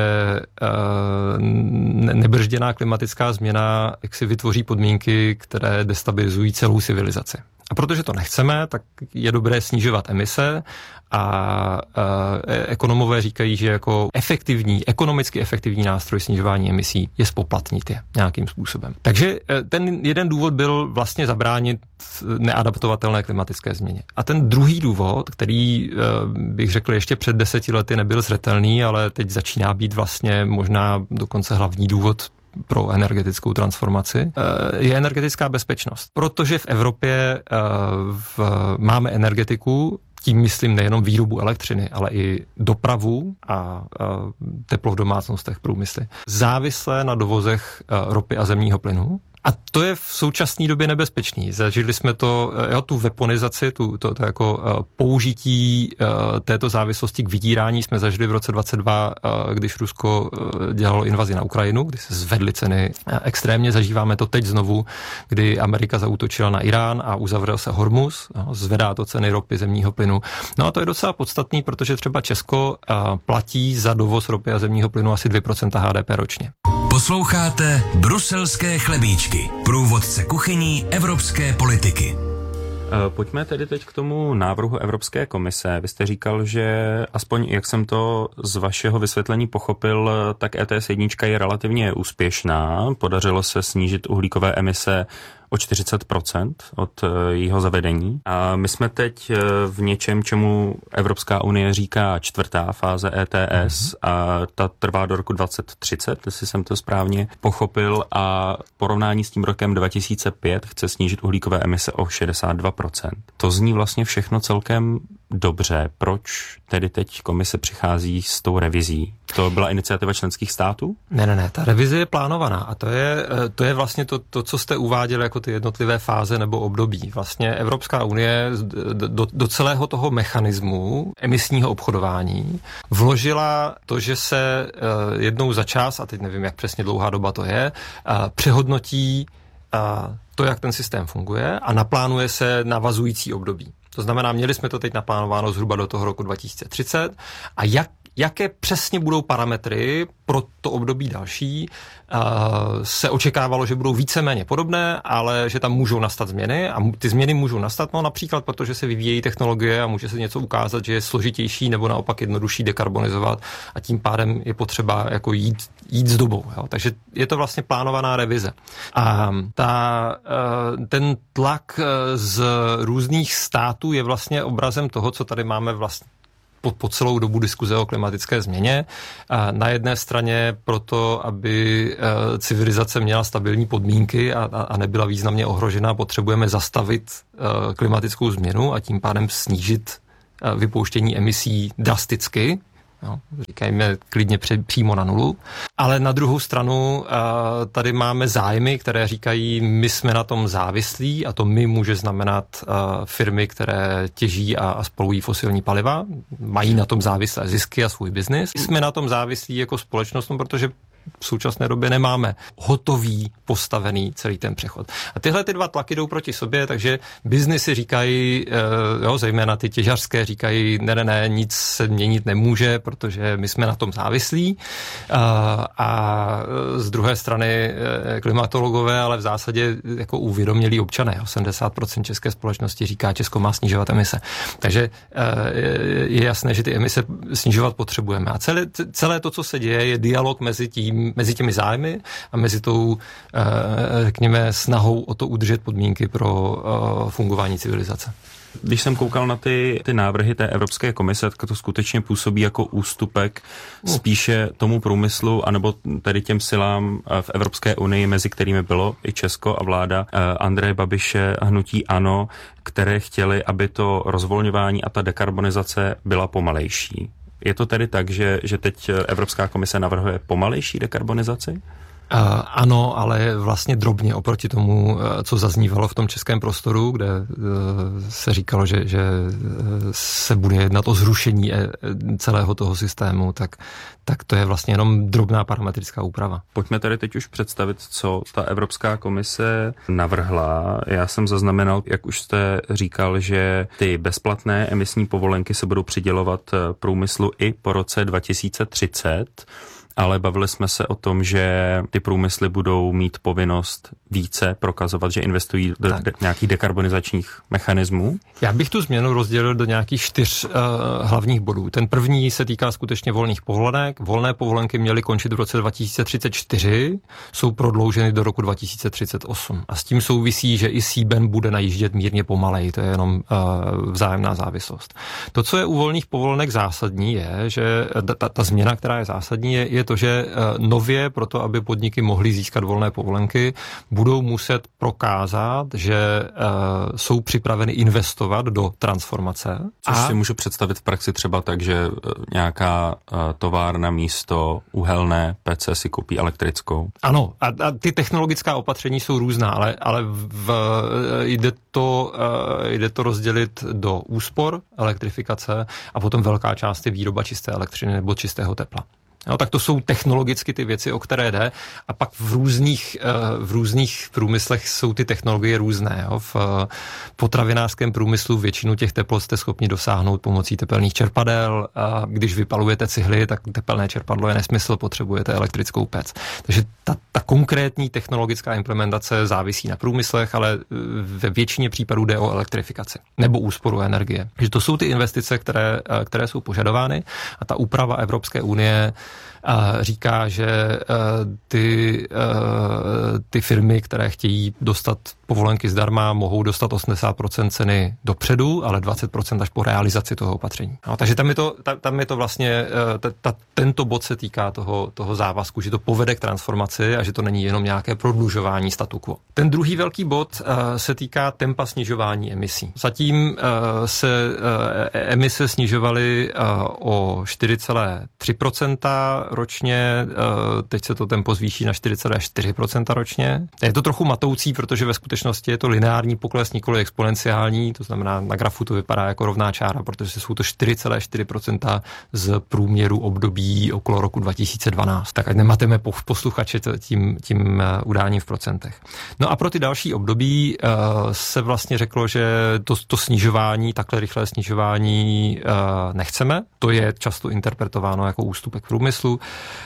nebržděná klimatická změna jak si vytvoří podmínky, které destabilizují celou civilizaci. A protože to nechceme, tak je dobré snižovat emise a, a ekonomové říkají, že jako efektivní, ekonomicky efektivní nástroj snižování emisí je zpoplatnit je nějakým způsobem. Takže ten jeden důvod byl vlastně zabránit neadaptovatelné klimatické změně. A ten druhý důvod, který bych řekl ještě před deseti lety nebyl zřetelný, ale teď začíná být vlastně možná dokonce hlavní důvod pro energetickou transformaci, je energetická bezpečnost. Protože v Evropě v, máme energetiku, tím myslím nejenom výrobu elektřiny, ale i dopravu a, a teplo v domácnostech, průmysly, závislé na dovozech ropy a zemního plynu. A to je v současné době nebezpečný. Zažili jsme to, jo, tu weaponizaci, tu, to, to jako použití této závislosti k vydírání jsme zažili v roce dvacet dva, když Rusko dělalo invazi na Ukrajinu, kdy se zvedly ceny extrémně. Zažíváme to teď znovu, kdy Amerika zaútočila na Irán a uzavřel se Hormuz, zvedá to ceny ropy, zemního plynu. No a to je docela podstatný, protože třeba Česko platí za dovoz ropy a zemního plynu asi dvě procenta H D P ročně. Posloucháte Bruselské chlebíčky, průvodce kuchyní evropské politiky. Pojďme tedy teď k tomu návrhu Evropské komise. Vy jste říkal, že aspoň jak jsem to z vašeho vysvětlení pochopil, tak E T S jedna je relativně úspěšná. Podařilo se snížit uhlíkové emise o čtyřicet procent od jeho zavedení. A my jsme teď v něčem, čemu Evropská unie říká čtvrtá fáze E T S a ta trvá do roku dvacet třicet, jestli jsem to správně pochopil, a v porovnání s tím rokem dva tisíce pět chce snížit uhlíkové emise o šedesát dva procent. To zní vlastně všechno celkem dobře. Proč tedy teď komise přichází s tou revizí? To byla iniciativa členských států? Ne, ne, ne, ta revize je plánovaná a to je, to je vlastně to, to, co jste uváděli jako ty jednotlivé fáze nebo období. Vlastně Evropská unie do, do celého toho mechanismu emisního obchodování vložila to, že se jednou za čas, a teď nevím, jak přesně dlouhá doba to je, přehodnotí to, jak ten systém funguje a naplánuje se navazující období. To znamená, měli jsme to teď naplánováno zhruba do toho roku dva tisíce třicet a jak Jaké přesně budou parametry pro to období další, se očekávalo, že budou víceméně podobné, ale že tam můžou nastat změny a ty změny můžou nastat, no například protože se vyvíjejí technologie a může se něco ukázat, že je složitější nebo naopak jednodušší dekarbonizovat a tím pádem je potřeba jako jít, jít s dobou. Jo. Takže je to vlastně plánovaná revize. A ta, ten tlak z různých států je vlastně obrazem toho, co tady máme vlastně Po, po celou dobu diskuze o klimatické změně. A na jedné straně proto, aby e, civilizace měla stabilní podmínky a, a, a nebyla významně ohrožená, potřebujeme zastavit e, klimatickou změnu a tím pádem snížit e, vypouštění emisí drasticky. No, říkajme klidně při, přímo na nulu. Ale na druhou stranu uh, tady máme zájmy, které říkají, my jsme na tom závislí a to my může znamenat uh, firmy, které těží a, a spolují fosilní paliva, mají na tom závislé zisky a svůj biznis. Jsme na tom závislí jako společnost, no, protože v současné době nemáme hotový, postavený celý ten přechod. A tyhle ty dva tlaky jdou proti sobě, takže biznesy říkají, jo, zejména ty těžařské říkají, ne, ne, ne, nic se měnit nemůže, protože my jsme na tom závislí. A z druhé strany klimatologové, ale v zásadě jako uvědomělí občané. osmdesát procent české společnosti říká, Česko má snižovat emise. Takže je jasné, že ty emise snižovat potřebujeme. A celé, celé to, co se děje, je dialog mezi tím, mezi těmi zájmy a mezi tou, řekněme, snahou o to udržet podmínky pro fungování civilizace. Když jsem koukal na ty, ty návrhy té Evropské komise, tak to skutečně působí jako ústupek spíše tomu průmyslu, anebo tedy těm silám v Evropské unii, mezi kterými bylo i Česko a vláda Andreje Babiše a hnutí ANO, které chtěli, aby to rozvolňování a ta dekarbonizace byla pomalejší. Je to tedy tak, že, že teď Evropská komise navrhuje pomalejší dekarbonizaci? Uh, ano, ale vlastně drobně oproti tomu, uh, co zaznívalo v tom českém prostoru, kde uh, se říkalo, že, že se bude jednat o zrušení celého toho systému, tak, tak to je vlastně jenom drobná parametrická úprava. Pojďme tady teď už představit, co ta Evropská komise navrhla. Já jsem zaznamenal, jak už jste říkal, že ty bezplatné emisní povolenky se budou přidělovat průmyslu i po roce dva tisíce třicet. Ale bavili jsme se o tom, že ty průmysly budou mít povinnost více prokazovat, že investují do de- nějakých dekarbonizačních mechanismů. Já bych tu změnu rozdělil do nějakých čtyř uh, hlavních bodů. Ten první se týká skutečně volných povolenek. Volné povolenky měly končit v roce dva tisíce třicet čtyři, jsou prodlouženy do roku dva tisíce třicet osm. A s tím souvisí, že i Síben bude najíždět mírně pomalej, to je jenom uh, vzájemná závislost. To, co je u volných povolenek zásadní, je, že ta, ta změna, která je zásadní, je, je to, že uh, nově proto, aby podniky mohly získat volné povolenky, budou muset prokázat, že uh, jsou připraveny investovat do transformace. Což a... si můžu představit v praxi třeba tak, že nějaká uh, továrna místo uhelné P C si koupí elektrickou. Ano, a, a ty technologická opatření jsou různá, ale, ale v, jde, to, uh, jde to rozdělit do úspor, elektrifikace a potom velká část je výroba čisté elektřiny nebo čistého tepla. No, tak to jsou technologicky ty věci, o které jde. A pak v různých, v různých průmyslech jsou ty technologie různé. Jo. V potravinářském průmyslu většinu těch teplot jste schopni dosáhnout pomocí tepelných čerpadel. A když vypalujete cihly, tak tepelné čerpadlo je nesmysl, potřebujete elektrickou pec. Takže ta, ta konkrétní technologická implementace závisí na průmyslech, ale ve většině případů jde o elektrifikaci nebo úsporu energie. Takže to jsou ty investice, které, které jsou požadovány a ta úprava Evropské unie a říká, že ty, ty firmy, které chtějí dostat povolenky zdarma, mohou dostat osmdesát procent ceny dopředu, ale dvacet procent až po realizaci toho opatření. No, takže tam je to, tam je to vlastně, ta, ta, tento bod se týká toho, toho závazku, že to povede k transformaci a že to není jenom nějaké prodlužování statu quo. Ten druhý velký bod se týká tempa snižování emisí. Zatím se emise snižovaly o čtyři celá tři procenta ročně, teď se to tempo zvýší na čtyři celá čtyři procenta ročně. Je to trochu matoucí, protože ve skutečnosti je to lineární pokles, nikoli exponenciální, to znamená na grafu to vypadá jako rovná čára, protože jsou to čtyři celá čtyři procenta z průměru období okolo roku dva tisíce dvanáct. Tak ať nemateme posluchače tím, tím udáním v procentech. No a pro ty další období se vlastně řeklo, že to, to snižování, takhle rychlé snižování nechceme. To je často interpretováno jako ústupek průmyslu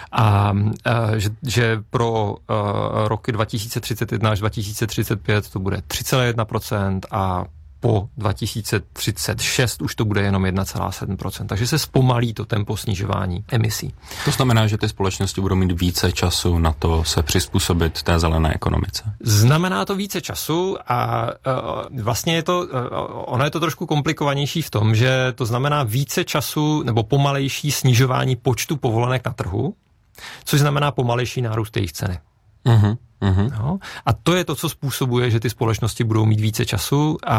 a že, že pro roky dva tisíce třicet jedna až dva tisíce třicet pět to bude tři celá jedna procenta a po dva tisíce třicet šest už to bude jenom jedna celá sedm procenta. Takže se zpomalí to tempo snižování emisí. To znamená, že ty společnosti budou mít více času na to se přizpůsobit té zelené ekonomice. Znamená to více času a uh, vlastně je to, uh, ono je to trošku komplikovanější v tom, že to znamená více času nebo pomalejší snižování počtu povolenek na trhu, což znamená pomalejší nárůst jejich ceny. Uh-huh. Uhum. No, a to je to, co způsobuje, že ty společnosti budou mít více času a,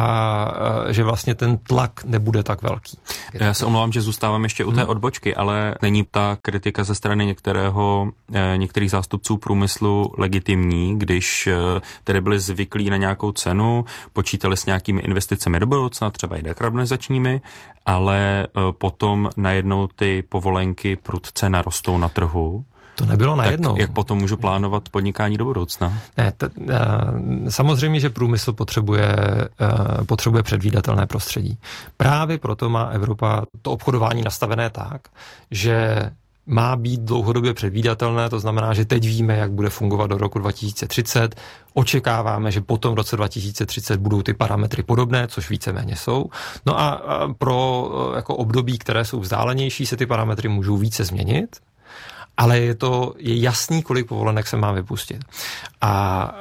a že vlastně ten tlak nebude tak velký. Já se omlouvám, že zůstávám ještě u té odbočky, ale není ta kritika ze strany některého, některých zástupců průmyslu legitimní, když tedy byli zvyklí na nějakou cenu, počítali s nějakými investicemi do budoucna, třeba i dekarbonizačními, ale potom najednou ty povolenky prudce narostou na trhu. To nebylo najednou. Jak potom můžu plánovat podnikání do budoucna? Ne, t, uh, samozřejmě, že průmysl potřebuje, uh, potřebuje předvídatelné prostředí. Právě proto má Evropa to obchodování nastavené tak, že má být dlouhodobě předvídatelné, to znamená, že teď víme, jak bude fungovat do roku dva tisíce třicet, očekáváme, že potom v roce dva tisíce třicet budou ty parametry podobné, což víceméně jsou. No a, a pro uh, jako období, které jsou vzdálenější, se ty parametry můžou více změnit, ale je to je jasný, kolik povolenek se má vypustit. A, a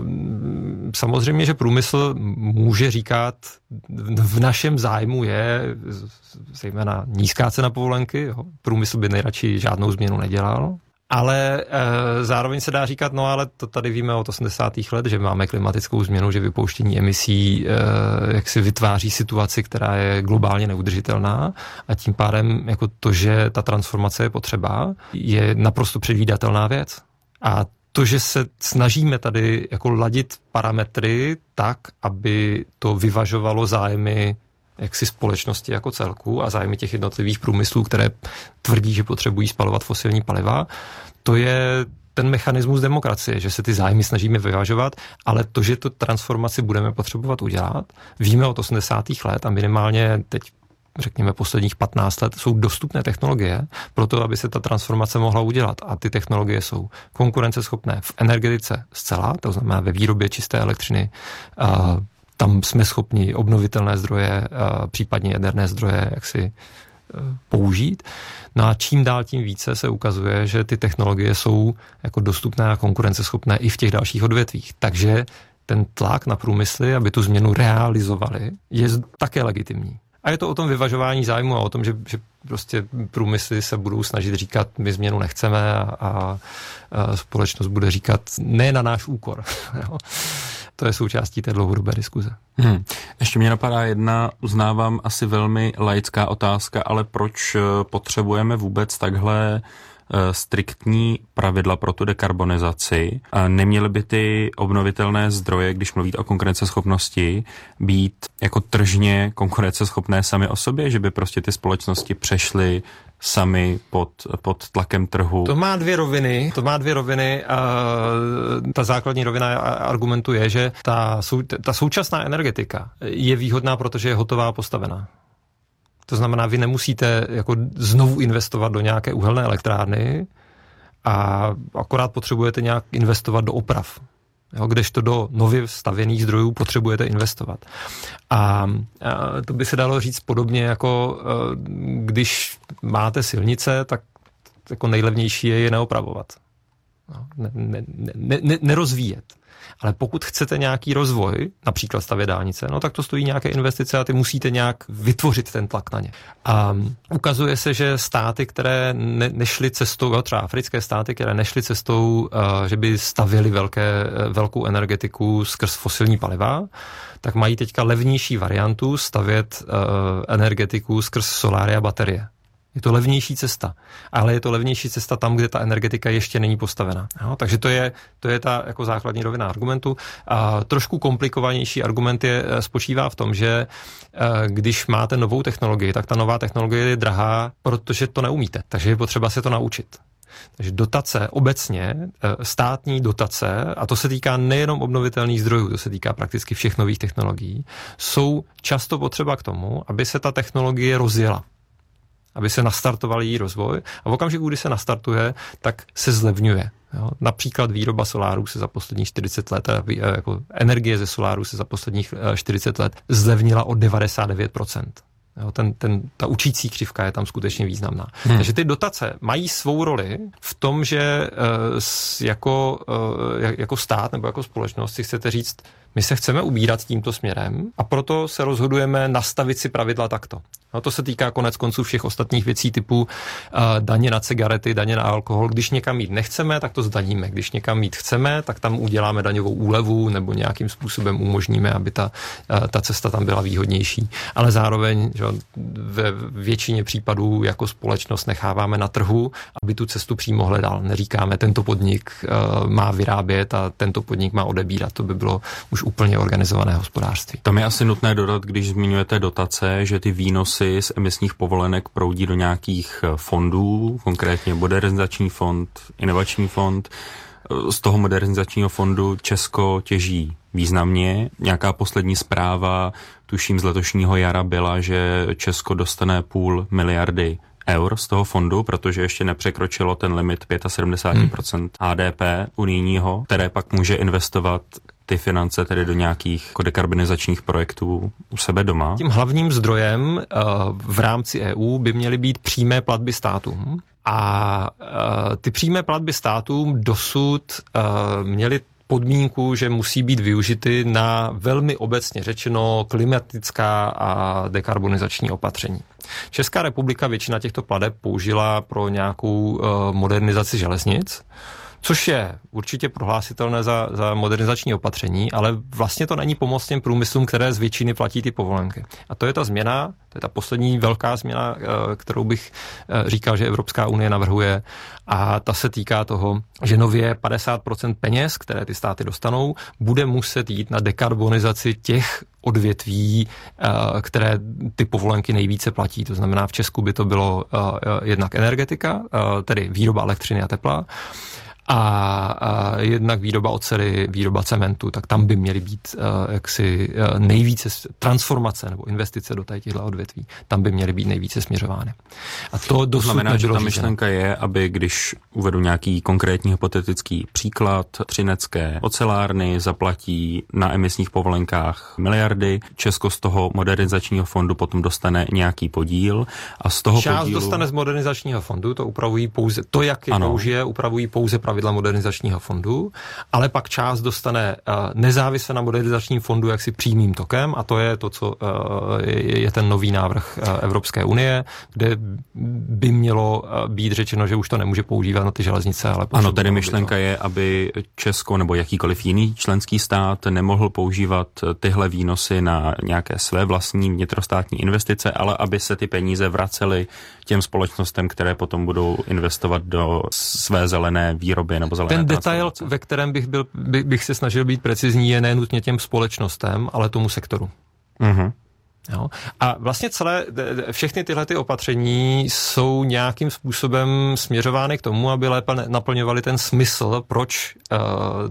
samozřejmě, že průmysl může říkat, v našem zájmu je zejména nízká cena povolenky, jo. Průmysl by nejradši žádnou změnu nedělal, ale e, zároveň se dá říkat, no ale to tady víme od osmdesátých let, že máme klimatickou změnu, že vypouštění emisí e, jak si vytváří situaci, která je globálně neudržitelná a tím pádem jako to, že ta transformace je potřeba, je naprosto předvídatelná věc. A to, že se snažíme tady jako ladit parametry tak, aby to vyvažovalo zájmy jaksi společnosti jako celku a zájmy těch jednotlivých průmyslů, které tvrdí, že potřebují spalovat fosilní paliva, to je ten mechanismus demokracie, že se ty zájmy snažíme vyvažovat, ale to, že tu transformaci budeme potřebovat udělat, víme od osmdesátých let a minimálně teď řekněme posledních patnáct let, jsou dostupné technologie pro to, aby se ta transformace mohla udělat. A ty technologie jsou konkurenceschopné v energetice zcela, to znamená ve výrobě čisté elektřiny. A tam jsme schopni obnovitelné zdroje, a případně jaderné zdroje jaksi použít. No a čím dál tím více se ukazuje, že ty technologie jsou jako dostupné a konkurenceschopné i v těch dalších odvětvích. Takže ten tlak na průmysly, aby tu změnu realizovali, je také legitimní. A je to o tom vyvažování zájmu a o tom, že, že prostě průmysly se budou snažit říkat, my změnu nechceme a, a, a společnost bude říkat ne na náš úkor. To je součástí té dlouhodobé diskuze. Hmm. Ještě mě napadá jedna, uznávám, asi velmi laická otázka, ale proč potřebujeme vůbec takhle striktní pravidla pro tu dekarbonizaci? Neměly by ty obnovitelné zdroje, když mluvíte o konkurenceschopnosti, být jako tržně konkurenceschopné sami o sobě, že by prostě ty společnosti přešly sami pod, pod tlakem trhu? To má dvě roviny. To má dvě roviny a ta základní rovina argumentu je, že ta, sou, ta současná energetika je výhodná, protože je hotová a postavená. To znamená, vy nemusíte jako znovu investovat do nějaké uhelné elektrárny a akorát potřebujete nějak investovat do oprav. Jo, kdežto do nově stavěných zdrojů potřebujete investovat. A, a to by se dalo říct podobně, jako když máte silnice, tak jako nejlevnější je je neopravovat. No, ne, ne, ne, ne, nerozvíjet. Ale pokud chcete nějaký rozvoj, například stavět dálnice, no tak to stojí nějaké investice a ty musíte nějak vytvořit ten tlak na ně. A ukazuje se, že státy, které ne, nešly cestou, třeba africké státy, které nešly cestou, uh, že by stavěly velké, velkou energetiku skrz fosilní paliva, tak mají teďka levnější variantu stavět uh, energetiku skrz soláry a baterie. Je to levnější cesta, ale je to levnější cesta tam, kde ta energetika ještě není postavená. Jo? Takže to je, to je ta jako základní rovina argumentu. A trošku komplikovanější argument je, spočívá v tom, že když máte novou technologii, tak ta nová technologie je drahá, protože to neumíte. Takže je potřeba se to naučit. Takže dotace obecně, státní dotace, a to se týká nejenom obnovitelných zdrojů, to se týká prakticky všech nových technologií, jsou často potřeba k tomu, aby se ta technologie rozjela, aby se nastartoval její rozvoj a v okamžiku, kdy se nastartuje, tak se zlevňuje. Jo? Například výroba solárů se za posledních čtyřicet let, jako energie ze solárů se za posledních čtyřicet let zlevnila o devadesát devět procent. Jo, ten, ten, ta učící křivka je tam skutečně významná. Hmm. Takže ty dotace mají svou roli v tom, že uh, jako, uh, jako stát nebo jako společnost si chcete říct, my se chceme ubírat tímto směrem a proto se rozhodujeme nastavit si pravidla takto. No, to se týká konec konců všech ostatních věcí typu uh, daně na cigarety, daně na alkohol. Když někam jít nechceme, tak to zdaníme. Když někam jít chceme, tak tam uděláme daňovou úlevu nebo nějakým způsobem umožníme, aby ta, uh, ta cesta tam byla výhodnější. Ale zároveň že, ve většině případů jako společnost necháváme na trhu, aby tu cestu přímo hledal. Neříkáme, tento podnik uh, má vyrábět a tento podnik má odebírat. To by bylo už úplně organizované hospodářství. Tam je asi nutné dodat, když zmiňujete dotace, že ty výnosy z emisních povolenek proudí do nějakých fondů, konkrétně modernizační fond, inovační fond. Z toho modernizačního fondu Česko těží významně. Nějaká poslední zpráva, tuším z letošního jara, byla, že Česko dostane půl miliardy eur z toho fondu, protože ještě nepřekročilo ten limit sedmdesát pět procent hmm. H D P unijního, které pak může investovat ty finance tedy do nějakých dekarbonizačních projektů u sebe doma. Tím hlavním zdrojem uh, v rámci E U by měly být přímé platby státům. A uh, ty přímé platby státům dosud uh, měly podmínku, že musí být využity na velmi obecně řečeno klimatická a dekarbonizační opatření. Česká republika většina těchto plateb použila pro nějakou uh, modernizaci železnic, což je určitě prohlásitelné za, za modernizační opatření, ale vlastně to není pomoc těm průmyslům, které z většiny platí ty povolenky. A to je ta změna, to je ta poslední velká změna, kterou bych říkal, že Evropská unie navrhuje, a ta se týká toho, že nově padesát procent peněz, které ty státy dostanou, bude muset jít na dekarbonizaci těch odvětví, které ty povolenky nejvíce platí. To znamená, v Česku by to bylo jednak energetika, tedy výroba elektřiny a tepla, a, a jednak výroba oceli, výroba cementu, tak tam by měly být uh, jaksi uh, nejvíce transformace nebo investice do těchto odvětví. Tam by měly být nejvíce směřovány. A to dosud znamená, že ta řízené. myšlenka je, aby když uvedu nějaký konkrétní hypotetický příklad, třinecké ocelárny zaplatí na emisních povolenkách miliardy, Česko z toho modernizačního fondu potom dostane nějaký podíl a z toho Část podílu... dostane z modernizačního fondu, to upravují pouze, to jak je ano. použije, upravují pouze pravidla modernizačního fondu, ale pak část dostane uh, nezávisle na modernizačním fondu jaksi přímým tokem, a to je to, co uh, je, je ten nový návrh uh, Evropské unie, kde by mělo uh, být řečeno, že už to nemůže používat na ty železnice, ale ano, tedy myšlenka je, aby Česko nebo jakýkoliv jiný členský stát nemohl používat tyhle výnosy na nějaké své vlastní vnitrostátní investice, ale aby se ty peníze vracely těm společnostem, které potom budou investovat do své zelené výroby nebo zelené Ten detail, ve kterém bych, byl, by, bych se snažil být precizní, je nenutně těm společnostem, ale tomu sektoru. Mhm. Jo. A vlastně celé, všechny tyhle ty opatření jsou nějakým způsobem směřovány k tomu, aby lépe naplňovaly ten smysl, proč uh,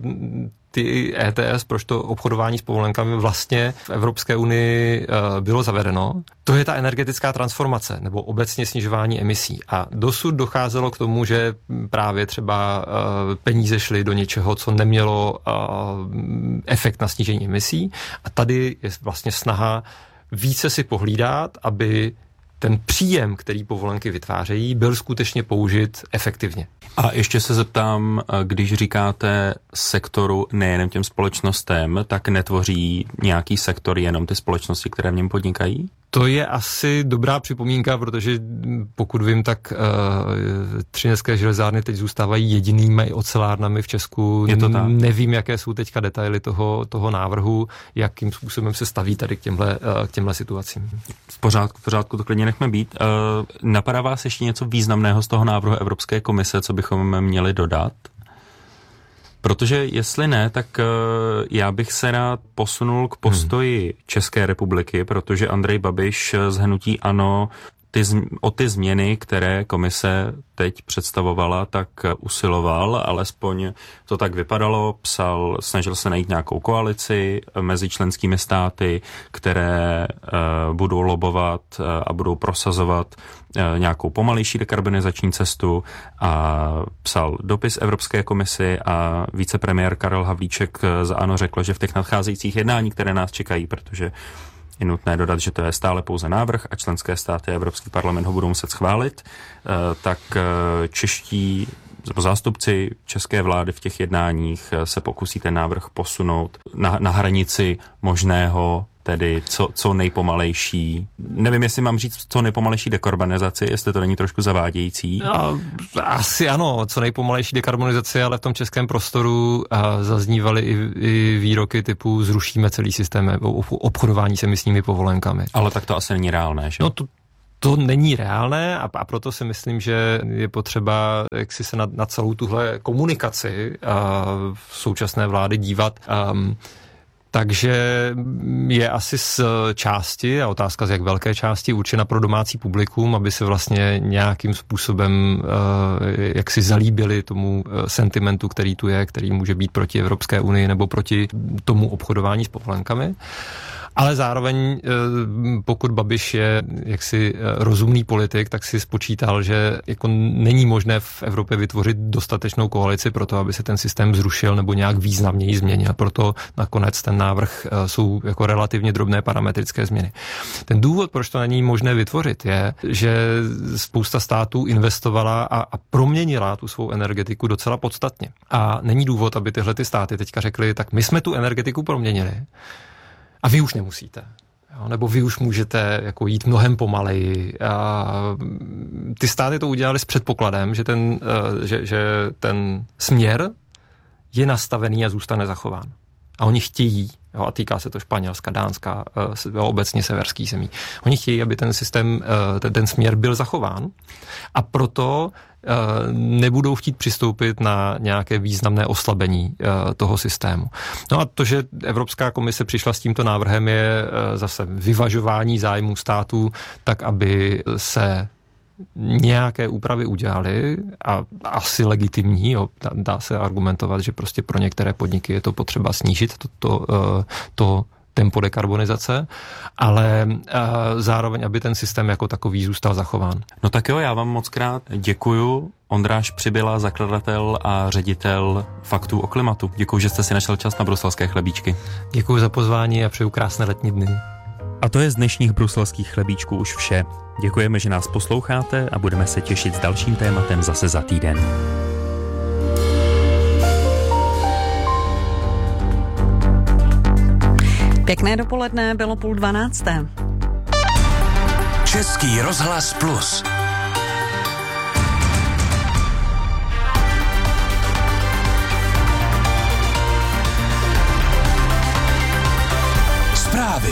ty E T S, proč to obchodování s povolenkami vlastně v Evropské unii uh, bylo zavedeno. To je ta energetická transformace nebo obecně snižování emisí. A dosud docházelo k tomu, že právě třeba uh, peníze šly do něčeho, co nemělo uh, efekt na snížení emisí. A tady je vlastně snaha více si pohlídat, aby ten příjem, který povolenky vytvářejí, byl skutečně použit efektivně. A ještě se zeptám, když říkáte sektoru nejenom těm společnostem, tak netvoří nějaký sektor jenom ty společnosti, které v něm podnikají? To je asi dobrá připomínka, protože pokud vím, tak uh, Třinecké železárny teď zůstávají jedinými ocelárnami v Česku. Je to tak. Nevím, jaké jsou teďka detaily toho, toho návrhu, jakým způsobem se staví tady k těmhle, k těmhle situacím. V pořádku, v pořádku, to klidně nechme být. Napadá vás ještě něco významného z toho návrhu Evropské komise, co bychom měli dodat? Protože jestli ne, tak já bych se rád posunul k postoji hmm. České republiky, protože Andrej Babiš z hnutí ANO ty, o ty změny, které komise teď představovala, tak usiloval, alespoň to tak vypadalo, psal, snažil se najít nějakou koalici mezi členskými státy, které uh, budou lobovat uh, a budou prosazovat uh, nějakou pomalejší dekarbonizační cestu a psal dopis Evropské komisi a vicepremiér Karel Havlíček za ANO řekl, že v těch nadcházejících jednání, které nás čekají, protože je nutné dodat, že to je stále pouze návrh a členské státy a Evropský parlament ho budou muset schválit, tak čeští zástupci české vlády v těch jednáních se pokusí ten návrh posunout na, na hranici možného, tedy co, co nejpomalejší. Nevím, jestli mám říct co nejpomalejší dekarbonizaci, jestli to není trošku zavádějící. No, asi ano, co nejpomalejší dekarbonizaci, ale v tom českém prostoru zaznívaly i, i výroky typu zrušíme celý systém obchodování s emisními povolenkami. Ale tak to asi není reálné, že? No to, to není reálné a, a proto si myslím, že je potřeba jak si se na, na celou tuhle komunikaci a, v současné vlády dívat. Um, Takže je asi z části, a otázka z jak velké části, určena pro domácí publikum, aby se vlastně nějakým způsobem jak si zalíbili tomu sentimentu, který tu je, který může být proti Evropské unii nebo proti tomu obchodování s povolenkami. Ale zároveň, pokud Babiš je jaksi rozumný politik, tak si spočítal, že jako není možné v Evropě vytvořit dostatečnou koalici pro to, aby se ten systém zrušil nebo nějak významněji změnil. Proto nakonec ten návrh jsou jako relativně drobné parametrické změny. Ten důvod, proč to není možné vytvořit, je, že spousta států investovala a, a proměnila tu svou energetiku docela podstatně. A není důvod, aby tyhle ty státy teďka řekly, tak my jsme tu energetiku proměnili. A vy už nemusíte. Jo? Nebo vy už můžete jako jít mnohem pomaleji. A ty státy to udělali s předpokladem, že ten, že, že ten směr je nastavený a zůstane zachován. A oni chtějí, jo, a týká se to Španělska, Dánska, jo, obecně severských zemí. Oni chtějí, aby ten systém, ten, ten směr byl zachován a proto nebudou chtít přistoupit na nějaké významné oslabení toho systému. No a to, že Evropská komise přišla s tímto návrhem, je zase vyvažování zájmů států tak, aby se nějaké úpravy udělaly a asi legitimní, jo, dá se argumentovat, že prostě pro některé podniky je to potřeba snížit to, to, to tempo dekarbonizace, ale zároveň, aby ten systém jako takový zůstal zachován. No tak jo, já vám moc krát děkuju. Ondráš Přibyla, zakladatel a ředitel Faktů o klimatu. Děkuju, že jste si našel čas na bruselské chlebíčky. Děkuju za pozvání a přeju krásné letní dny. A to je z dnešních bruselských chlebíčků už vše. Děkujeme, že nás posloucháte a budeme se těšit s dalším tématem zase za týden. Pěkné dopoledne, bylo půl dvanácté. Český rozhlas Plus. Zprávy.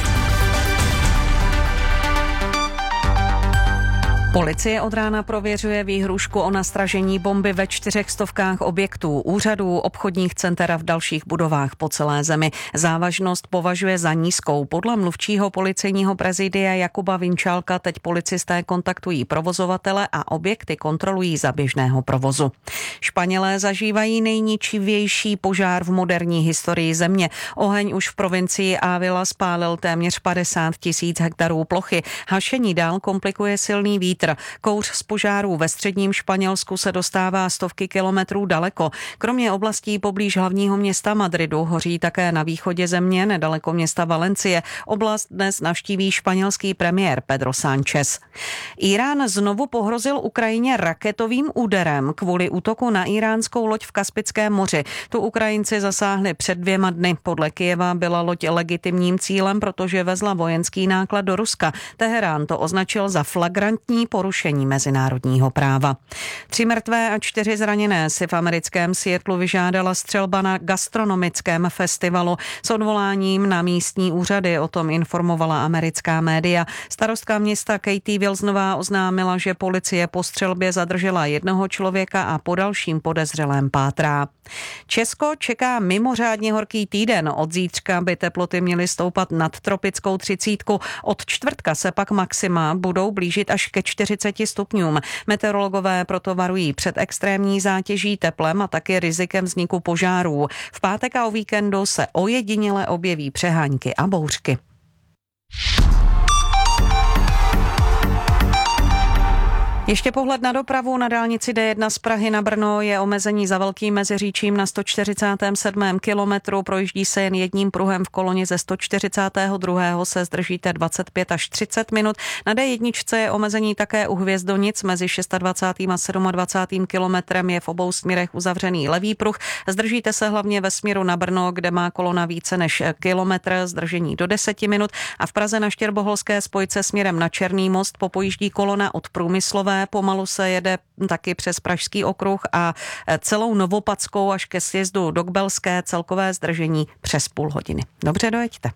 Policie od rána prověřuje výhrušku o nastražení bomby ve čtyřech stovkách objektů, úřadů, obchodních center a v dalších budovách po celé zemi. Závažnost považuje za nízkou. Podle mluvčího policejního prezidia Jakuba Vinčálka teď policisté kontaktují provozovatele a objekty kontrolují za běžného provozu. Španělé zažívají nejničivější požár v moderní historii země. Oheň už v provincii Ávila spálil téměř padesát tisíc hektarů plochy. Hašení dál komplikuje silný vítr. Kouř z požárů ve středním Španělsku se dostává stovky kilometrů daleko. Kromě oblastí poblíž hlavního města Madridu hoří také na východě země nedaleko města Valencie. Oblast dnes navštíví španělský premiér Pedro Sánchez. Irán znovu pohrozil Ukrajině raketovým úderem kvůli útoku na iránskou loď v Kaspickém moři. Tu Ukrajinci zasáhli před dvěma dny. Podle Kyjeva byla loď legitimním cílem, protože vezla vojenský náklad do Ruska. Teherán to označil za flagrantní porušení mezinárodního práva. Tři mrtvé a čtyři zraněné si v americkém Seattlu vyžádala střelba na gastronomickém festivalu s odvoláním na místní úřady, o tom informovala americká média. Starostka města Katie Wilsonová oznámila, že policie po střelbě zadržela jednoho člověka a po dalším podezřelém pátrá. Česko čeká mimořádně horký týden. Od zítřka by teploty měly stoupat nad tropickou třicítku. Od čtvrtka se pak maxima budou blížit až ke čtyřiceti stupňům. Meteorologové proto varují před extrémní zátěží, teplem a taky rizikem vzniku požárů. V pátek a o víkendu se ojediněle objeví přehánky a bouřky. Ještě pohled na dopravu. Na dálnici D jedna z Prahy na Brno je omezení za Velkým Meziříčím na sto čtyřicátém sedmém kilometru. Projíždí se jen jedním pruhem v koloně, ze sto čtyřicátého druhého se zdržíte dvacet pět až třicet minut. Na D jedna je omezení také u Hvězdonic. Mezi dvacátým šestým a dvacátým sedmým kilometrem je v obou směrech uzavřený levý pruh. Zdržíte se hlavně ve směru na Brno, kde má kolona více než kilometr, zdržení do deseti minut. A v Praze na Štěrboholské spojce směrem na Černý most popojíždí kolona od Průmyslové. Pomalu se jede taky přes Pražský okruh a celou Novopadskou až ke sjezdu do Kbelské, celkové zdržení přes půl hodiny. Dobře, dojeďte.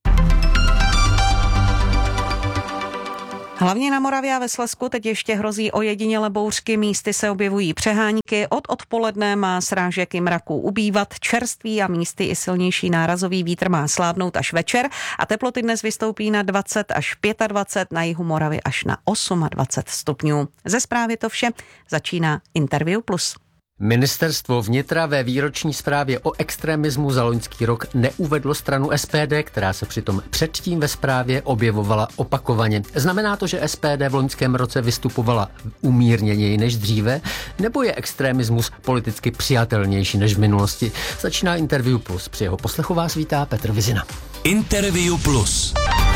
Hlavně na Moravě a ve Slezsku teď ještě hrozí ojedinělé bouřky, místy se objevují přehánky. Od odpoledne má srážek i mraků ubývat, čerstvý a místy i silnější nárazový vítr má slábnout až večer a teploty dnes vystoupí na dvacet až dvacet pět, na jihu Moravy až na dvacet osm stupňů. Ze zprávy to vše, začíná Interview Plus. Ministerstvo vnitra ve výroční zprávě o extremismu za loňský rok neuvedlo stranu S P D, která se přitom předtím ve zprávě objevovala opakovaně. Znamená to, že S P D v loňském roce vystupovala umírněněji než dříve, nebo je extremismus politicky přijatelnější než v minulosti? Začíná Interview Plus. Při jeho poslechu vás vítá Petr Vizina. Interview Plus.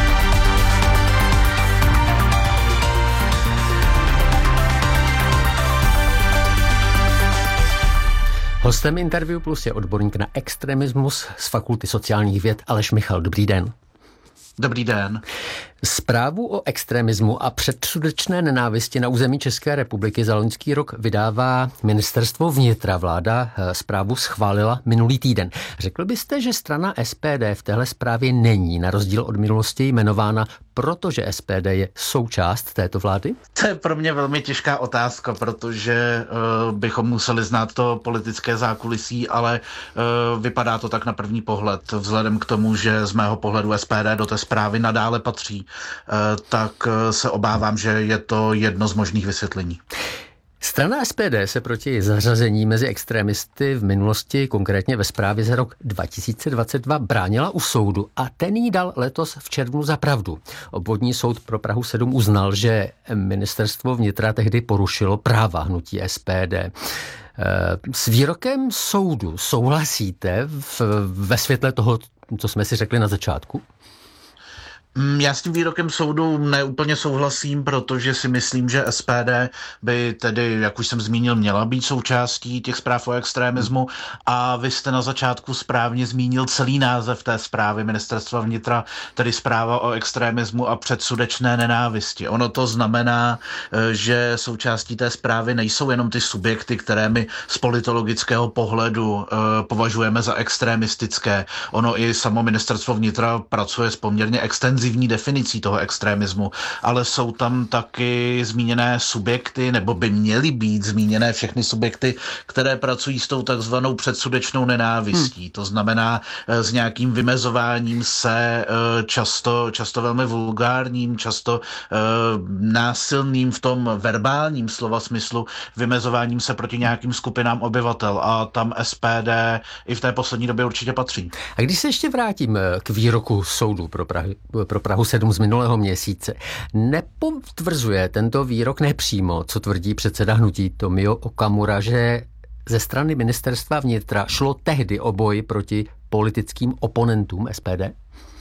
Hostem Interview Plus je odborník na extremismus z Fakulty sociálních věd Aleš Michal. Dobrý den. Dobrý den. Zprávu o extremismu a předsudečné nenávisti na území České republiky za loňský rok vydává Ministerstvo vnitra. Vláda zprávu schválila minulý týden. Řekl byste, že strana S P D v téhle zprávě není na rozdíl od minulosti jmenována, protože S P D je součást této vlády? To je pro mě velmi těžká otázka, protože uh, bychom museli znát to politické zákulisí, ale uh, vypadá to tak na první pohled. Vzhledem k tomu, že z mého pohledu S P D do té zprávy nadále patří, tak se obávám, že je to jedno z možných vysvětlení. Strana S P D se proti zařazení mezi extremisty v minulosti, konkrétně ve zprávě za rok dva tisíce dvacet dva, bránila u soudu a ten jí dal letos v červnu za pravdu. Obvodní soud pro Prahu sedm uznal, že ministerstvo vnitra tehdy porušilo práva hnutí S P D. S výrokem soudu souhlasíte v, ve světle toho, co jsme si řekli na začátku? Já s tím výrokem soudu neúplně souhlasím, protože si myslím, že S P D by tedy, jak už jsem zmínil, měla být součástí těch zpráv o extremismu a vy jste na začátku správně zmínil celý název té zprávy Ministerstva vnitra, tedy zpráva o extremismu a předsudečné nenávisti. Ono to znamená, že součástí té zprávy nejsou jenom ty subjekty, které my z politologického pohledu považujeme za extremistické. Ono i samo Ministerstvo vnitra pracuje s poměrně extenzivní definicí toho extremismu, ale jsou tam taky zmíněné subjekty, nebo by měly být zmíněné všechny subjekty, které pracují s tou takzvanou předsudečnou nenávistí. Hmm. To znamená s nějakým vymezováním se často, často velmi vulgárním, často násilným v tom verbálním slova smyslu, vymezováním se proti nějakým skupinám obyvatel a tam S P D i v té poslední době určitě patří. A když se ještě vrátím k výroku soudu pro Prahy, pro Prahu sedm z minulého měsíce. Nepotvrzuje tento výrok nepřímo, co tvrdí předseda hnutí Tomio Okamura, že ze strany Ministerstva vnitra šlo tehdy o boj proti politickým oponentům S P D?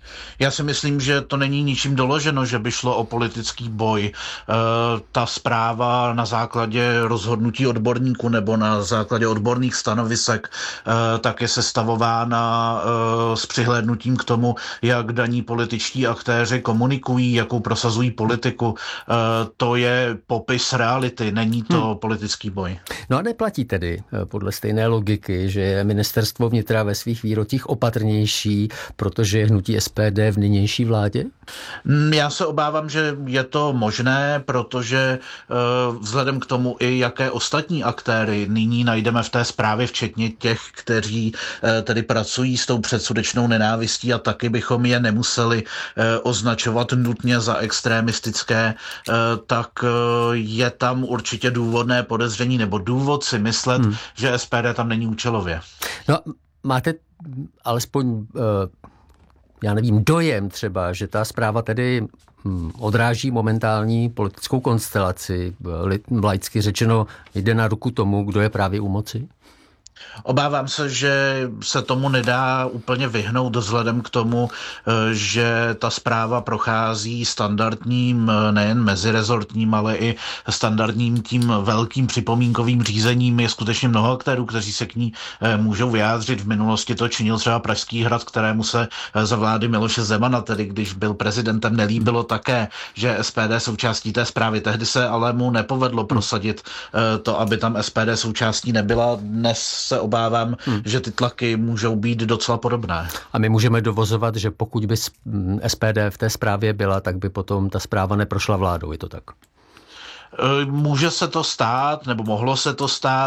Já si myslím, že to není ničím doloženo, že by šlo o politický boj. E, ta zpráva na základě rozhodnutí odborníků nebo na základě odborných stanovisek e, tak je sestavována e, s přihlédnutím k tomu, jak daní političtí aktéři komunikují, jakou prosazují politiku. E, to je popis reality, není to hmm. politický boj. No a neplatí tedy podle stejné logiky, že je ministerstvo vnitra ve svých výrocích opatrnější, protože je hnutí S P D v nynější vládě? Já se obávám, že je to možné, protože vzhledem k tomu i jaké ostatní aktéry nyní najdeme v té zprávě, včetně těch, kteří tedy pracují s tou předsudečnou nenávistí a taky bychom je nemuseli označovat nutně za extremistické, tak je tam určitě důvodné podezření nebo důvod si myslet, hmm. že S P D tam není účelově. No, máte alespoň já nevím, dojem třeba, že ta zpráva tedy odráží momentální politickou konstelaci. Laicky řečeno, jde na ruku tomu, kdo je právě u moci? Obávám se, že se tomu nedá úplně vyhnout vzhledem k tomu, že ta zpráva prochází standardním, nejen mezirezortním, ale i standardním tím velkým připomínkovým řízením. Je skutečně mnoho aktérů, kteří se k ní můžou vyjádřit. V minulosti to činil třeba Pražský hrad, kterému se za vlády Miloše Zemana, tedy když byl prezidentem, nelíbilo také, že S P D součástí té zprávy. Tehdy se ale mu nepovedlo prosadit to, aby tam S P D součástí nebyla. Dnes se obávám, hmm. že ty tlaky můžou být docela podobné. A my můžeme dovozovat, že pokud by S P D v té zprávě byla, tak by potom ta zpráva neprošla vládou, je to tak? Může se to stát, nebo mohlo se to stát.